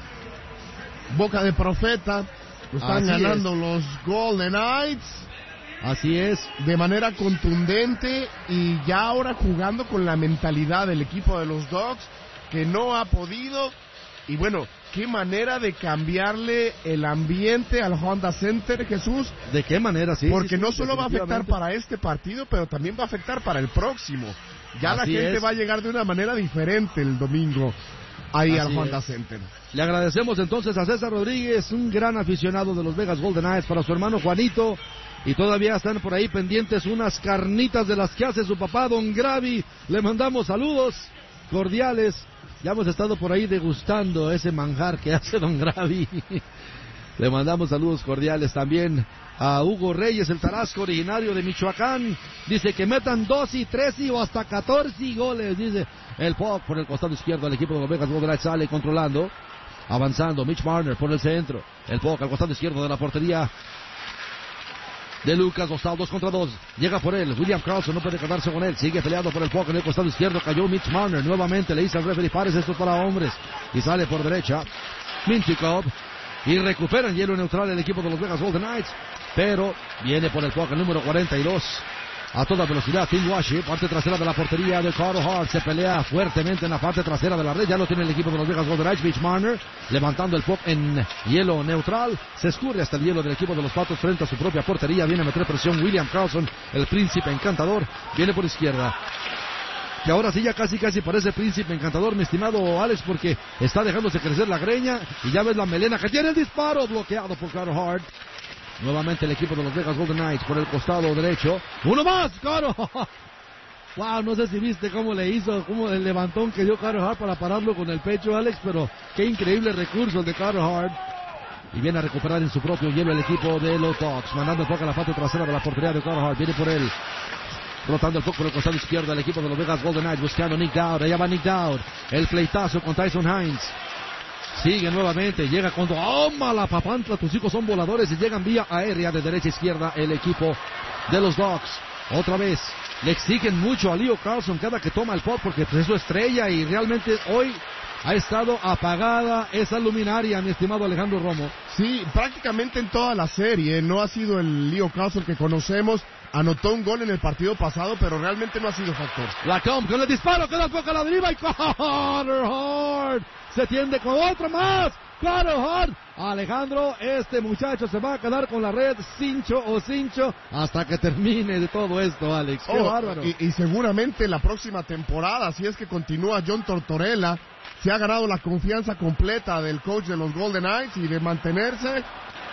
Boca de profeta. Están Así ganando es. Los Golden Knights. Así es. De manera contundente y ya ahora jugando con la mentalidad del equipo de los Ducks que no ha podido. Y bueno, qué manera de cambiarle el ambiente al Honda Center, Jesús. ¿De qué manera? Sí. Porque sí, no sí, solo va a afectar para este partido, pero también va a afectar para el próximo. Ya Así la gente es. va a llegar de una manera diferente el domingo ahí Así al Honda es. Center. Le agradecemos entonces a César Rodríguez, un gran aficionado de los Vegas Golden Knights, para su hermano Juanito, y todavía están por ahí pendientes unas carnitas de las que hace su papá, Don Gravi. Le mandamos saludos cordiales. Ya hemos estado por ahí degustando ese manjar que hace Don Gravi. Le mandamos saludos cordiales también a Hugo Reyes, el tarasco originario de Michoacán. Dice que metan dos y tres y o hasta catorce goles. Dice el puck por el costado izquierdo. El equipo de los Vegas Golden Knights sale controlando, avanzando. Mitch Marner por el centro. El puck al costado izquierdo de la portería de Lucas Dostal, dos contra dos. Llega por él. William Carlson no puede quedarse con él. Sigue peleando por el puck en el costado izquierdo. Cayó Mitch Marner. Nuevamente le dice al referee, pares, esto es para hombres. Y sale por derecha Minchikov. Y recuperan hielo neutral el equipo de los Vegas Golden Knights. Pero viene por el puck el número cuarenta y dos. A toda velocidad, Tim Washy, parte trasera de la portería de Carter Hart, se pelea fuertemente en la parte trasera de la red, ya lo tiene el equipo de los Vegas Golden Knights. Mitch Marner, levantando el puck en hielo neutral, se escurre hasta el hielo del equipo de los Patos frente a su propia portería, viene a meter presión William Carlson, el príncipe encantador, viene por izquierda. Que ahora sí ya casi casi parece príncipe encantador, mi estimado Alex, porque está dejándose crecer la greña, y ya ves la melena que tiene el disparo, bloqueado por Carter Hart. Nuevamente el equipo de los Vegas Golden Knights por el costado derecho. ¡Uno más! ¡Caro! Wow, no sé si viste cómo le hizo, cómo el levantón que dio Carter Hart para pararlo con el pecho, Alex, pero qué increíble recurso el de Carter Hart. Y viene a recuperar en su propio hielo el equipo de los Ducks, mandando el puck a la parte trasera de la portería de Carter Hart. Viene por él, rotando el puck por el costado izquierdo del equipo de los Vegas Golden Knights, buscando Nick Dowd. Allá va Nick Dowd, el pleitazo con Tyson Hines. Sigue nuevamente, llega cuando ¡oh, mala papantla! Tus hijos son voladores y llegan vía aérea de derecha a izquierda el equipo de los Ducks. Otra vez, le exigen mucho a Leo Carlson cada que toma el puck porque es su estrella y realmente hoy ha estado apagada esa luminaria, mi estimado Alejandro Romo. Sí, prácticamente en toda la serie no ha sido el Leo Carlson que conocemos. Anotó un gol en el partido pasado, pero realmente no ha sido factor. Lacombe con el disparo, queda el puck a la deriva y Carter Hart se tiende con otro más. Carter Hart. Alejandro, este muchacho se va a quedar con la red, cincho o cincho, hasta que termine de todo esto, Alex. ¡Qué oh, bárbaro! Y, y seguramente la próxima temporada, si es que continúa John Tortorella, se ha ganado la confianza completa del coach de los Golden Knights y de mantenerse.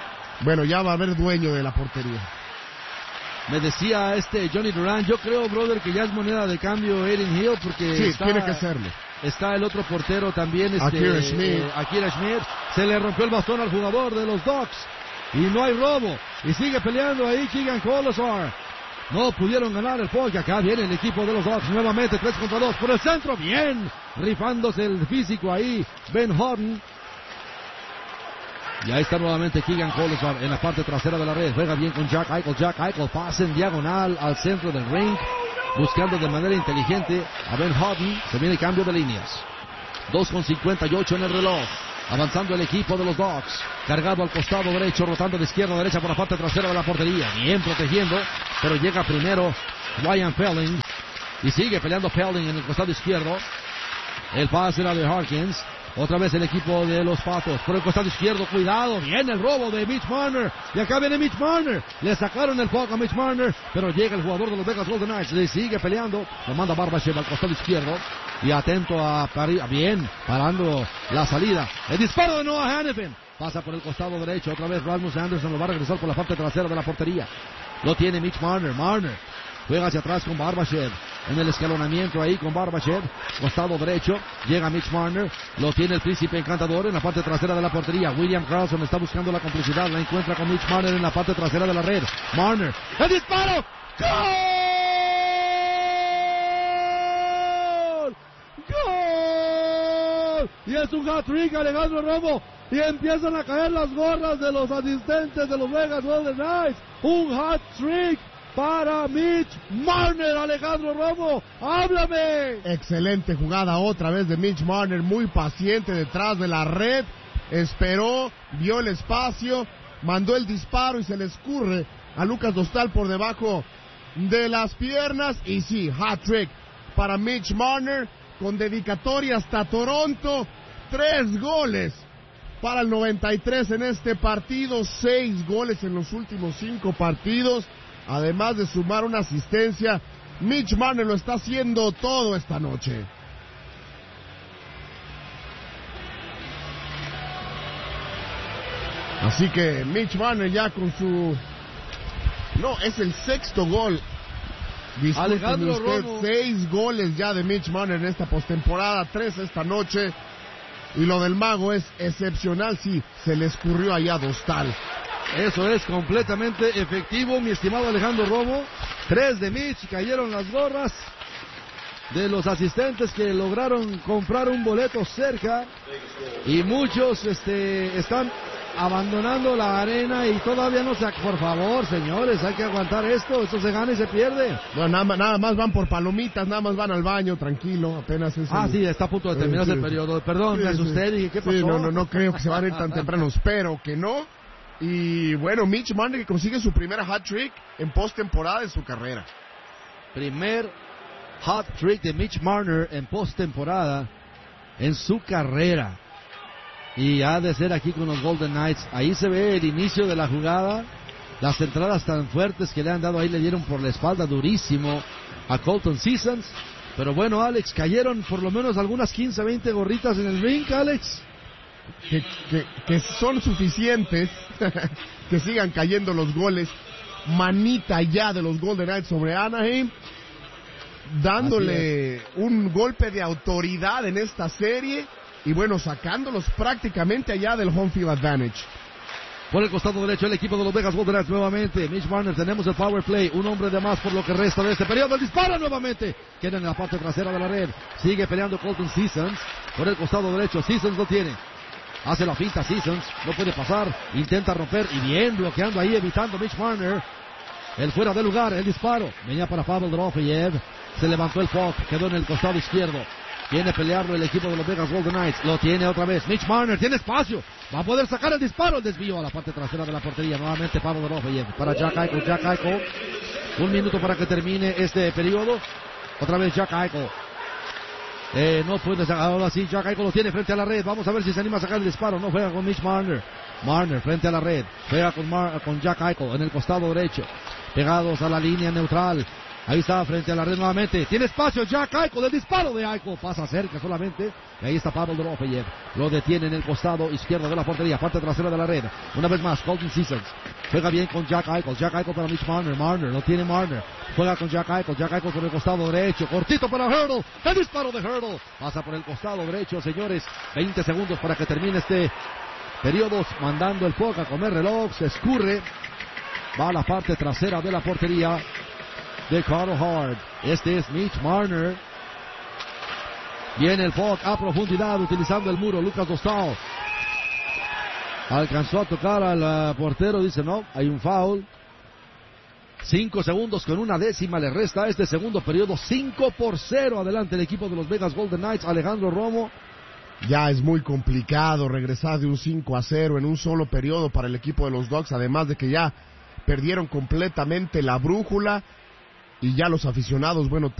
Bueno, ya va a haber dueño de la portería. Me decía este Johnny Durant, yo creo, brother, que ya es moneda de cambio Erin Hill, porque sí, está, tiene que serlo. Está el otro portero también, este, Akira Schmid. Eh, Akira Schmid. Se le rompió el bastón al jugador de los Ducks y no hay robo. Y sigue peleando ahí Keegan Colasar. No pudieron ganar el juego. Acá viene el equipo de los Ducks nuevamente, tres contra dos por el centro. Bien, rifándose el físico ahí Ben Horton. Y ahí está nuevamente Keegan Colasar en la parte trasera de la red. Juega bien con Jack Eichel. Jack Eichel pasa en diagonal al centro del ring, buscando de manera inteligente a Ben Horton. Se viene cambio de líneas. dos con cincuenta y ocho en el reloj. Avanzando el equipo de los Ducks. Cargado al costado derecho, rotando de izquierda a derecha por la parte trasera de la portería. Bien protegiendo, pero llega primero Ryan Pelling. Y sigue peleando Pelling en el costado izquierdo. El pase era de Harkins. Otra vez el equipo de los Patos. Por el costado izquierdo, cuidado. Viene el robo de Mitch Marner. Y acá viene Mitch Marner. Le sacaron el puck a Mitch Marner. Pero llega el jugador de los Vegas Golden Knights. Le sigue peleando. Lo manda Barbashev al costado izquierdo. Y atento a... Bien, parando la salida. El disparo de Noah Hannifin. Pasa por el costado derecho. Otra vez Rasmus Anderson lo va a regresar por la parte trasera de la portería. Lo tiene Mitch Marner. Marner juega hacia atrás con Barbashev. En el escalonamiento ahí con Barbashev. Costado derecho. Llega Mitch Marner. Lo tiene el príncipe encantador en la parte trasera de la portería. William Carlson está buscando la complicidad. La encuentra con Mitch Marner en la parte trasera de la red. Marner. ¡El disparo! ¡Gol! ¡Gol! Y es un hat-trick, Alejandro Romo. Y empiezan a caer las gorras de los asistentes de los Vegas Golden Knights. Un hat-trick para Mitch Marner, Alejandro Romo, háblame. Excelente jugada otra vez de Mitch Marner, muy paciente detrás de la red, esperó, vio el espacio, mandó el disparo y se le escurre a Lucas Dostal por debajo de las piernas. Y sí, hat-trick para Mitch Marner, con dedicatoria hasta Toronto, tres goles para el noventa y tres en este partido, seis goles en los últimos cinco partidos. Además de sumar una asistencia, Mitch Marner lo está haciendo todo esta noche. Así que Mitch Marner ya con su... No, es el sexto gol. Discúlpeme Alejandro usted, Romo. Seis goles ya de Mitch Marner en esta postemporada, tres esta noche. Y lo del mago es excepcional, sí, se le escurrió allá a Dostal. Eso es completamente efectivo, mi estimado Alejandro Romo. Tres de Mitch, cayeron las gorras de los asistentes que lograron comprar un boleto cerca. Y muchos este, están abandonando la arena y todavía no se... Por favor, señores, hay que aguantar esto. Esto se gana y se pierde. No, nada, nada más van por palomitas, nada más van al baño, tranquilo, apenas es... Ah, el... sí, está a punto de terminarse sí, el periodo. Perdón, sí, me asusté, sí. dije, ¿qué pasó? Sí, no, no, no creo que se van a ir tan temprano, espero que no. Y bueno, Mitch Marner que consigue su primera hat-trick en postemporada de su carrera. Primer hat-trick de Mitch Marner en postemporada en su carrera. Y ha de ser aquí con los Golden Knights. Ahí se ve el inicio de la jugada. Las entradas tan fuertes que le han dado ahí le dieron por la espalda durísimo a Colton Sissons. Pero bueno, Alex, cayeron por lo menos algunas quince, veinte gorritas en el ring, Alex. Que, que, que son suficientes que sigan cayendo los goles. Manita ya de los Golden Knights sobre Anaheim, dándole un golpe de autoridad en esta serie y bueno, sacándolos prácticamente allá del home field advantage. Por el costado derecho el equipo de los Vegas Golden Knights nuevamente. Mitch Marner, tenemos el power play. Un hombre de más por lo que resta de este periodo. El disparo nuevamente. Queda en la parte trasera de la red. Sigue peleando Colton Sissons. Por el costado derecho. Sissons lo tiene. Hace la finta Sissons. No puede pasar. Intenta romper. Y bien bloqueando ahí, evitando Mitch Marner. El fuera de lugar. El disparo. Venía para Pavel Dorofeyev. Se levantó el puck. Quedó en el costado izquierdo. Viene a pelearlo el equipo de los Vegas Golden Knights. Lo tiene otra vez. Mitch Marner tiene espacio. Va a poder sacar el disparo. El desvío a la parte trasera de la portería. Nuevamente Pavel Dorofeyev para Jack Eichel. Jack Eichel. Un minuto para que termine este periodo. Otra vez Jack Eichel. Eh, no puede sacar. Ahora sí, Jack Eichel lo tiene frente a la red. Vamos a ver si se anima a sacar el disparo. No juega con Mitch Marner. Marner frente a la red. Juega con, Mar con Jack Eichel en el costado derecho. Pegados a la línea neutral. Ahí está frente a la red nuevamente. Tiene espacio Jack Eichel. El disparo de Eichel pasa cerca solamente. Y ahí está Pavel Dorofeyev. Lo detiene en el costado izquierdo de la portería. Parte trasera de la red. Una vez más, Colton Sissons. Juega bien con Jack Eichel. Jack Eichel para Mitch Marner. Marner. No tiene Marner. Juega con Jack Eichel. Jack Eichel por el costado derecho. Cortito para Hurdle. El disparo de Hurdle. Pasa por el costado derecho, señores. veinte segundos para que termine este periodo. Mandando el puck a comer reloj. Se escurre. Va a la parte trasera de la portería de Carl Hart. Este es Mitch Marner. Viene el puck a profundidad utilizando el muro. Lucas Dostal alcanzó a tocar al uh, portero. Dice no, hay un foul. Cinco segundos con una décima le resta a este segundo periodo. Cinco por cero adelante el equipo de los Vegas Golden Knights. Alejandro Romo. Ya es muy complicado regresar de un cinco a cero en un solo periodo para el equipo de los Ducks. Además de que ya perdieron completamente la brújula. Y ya los aficionados, bueno,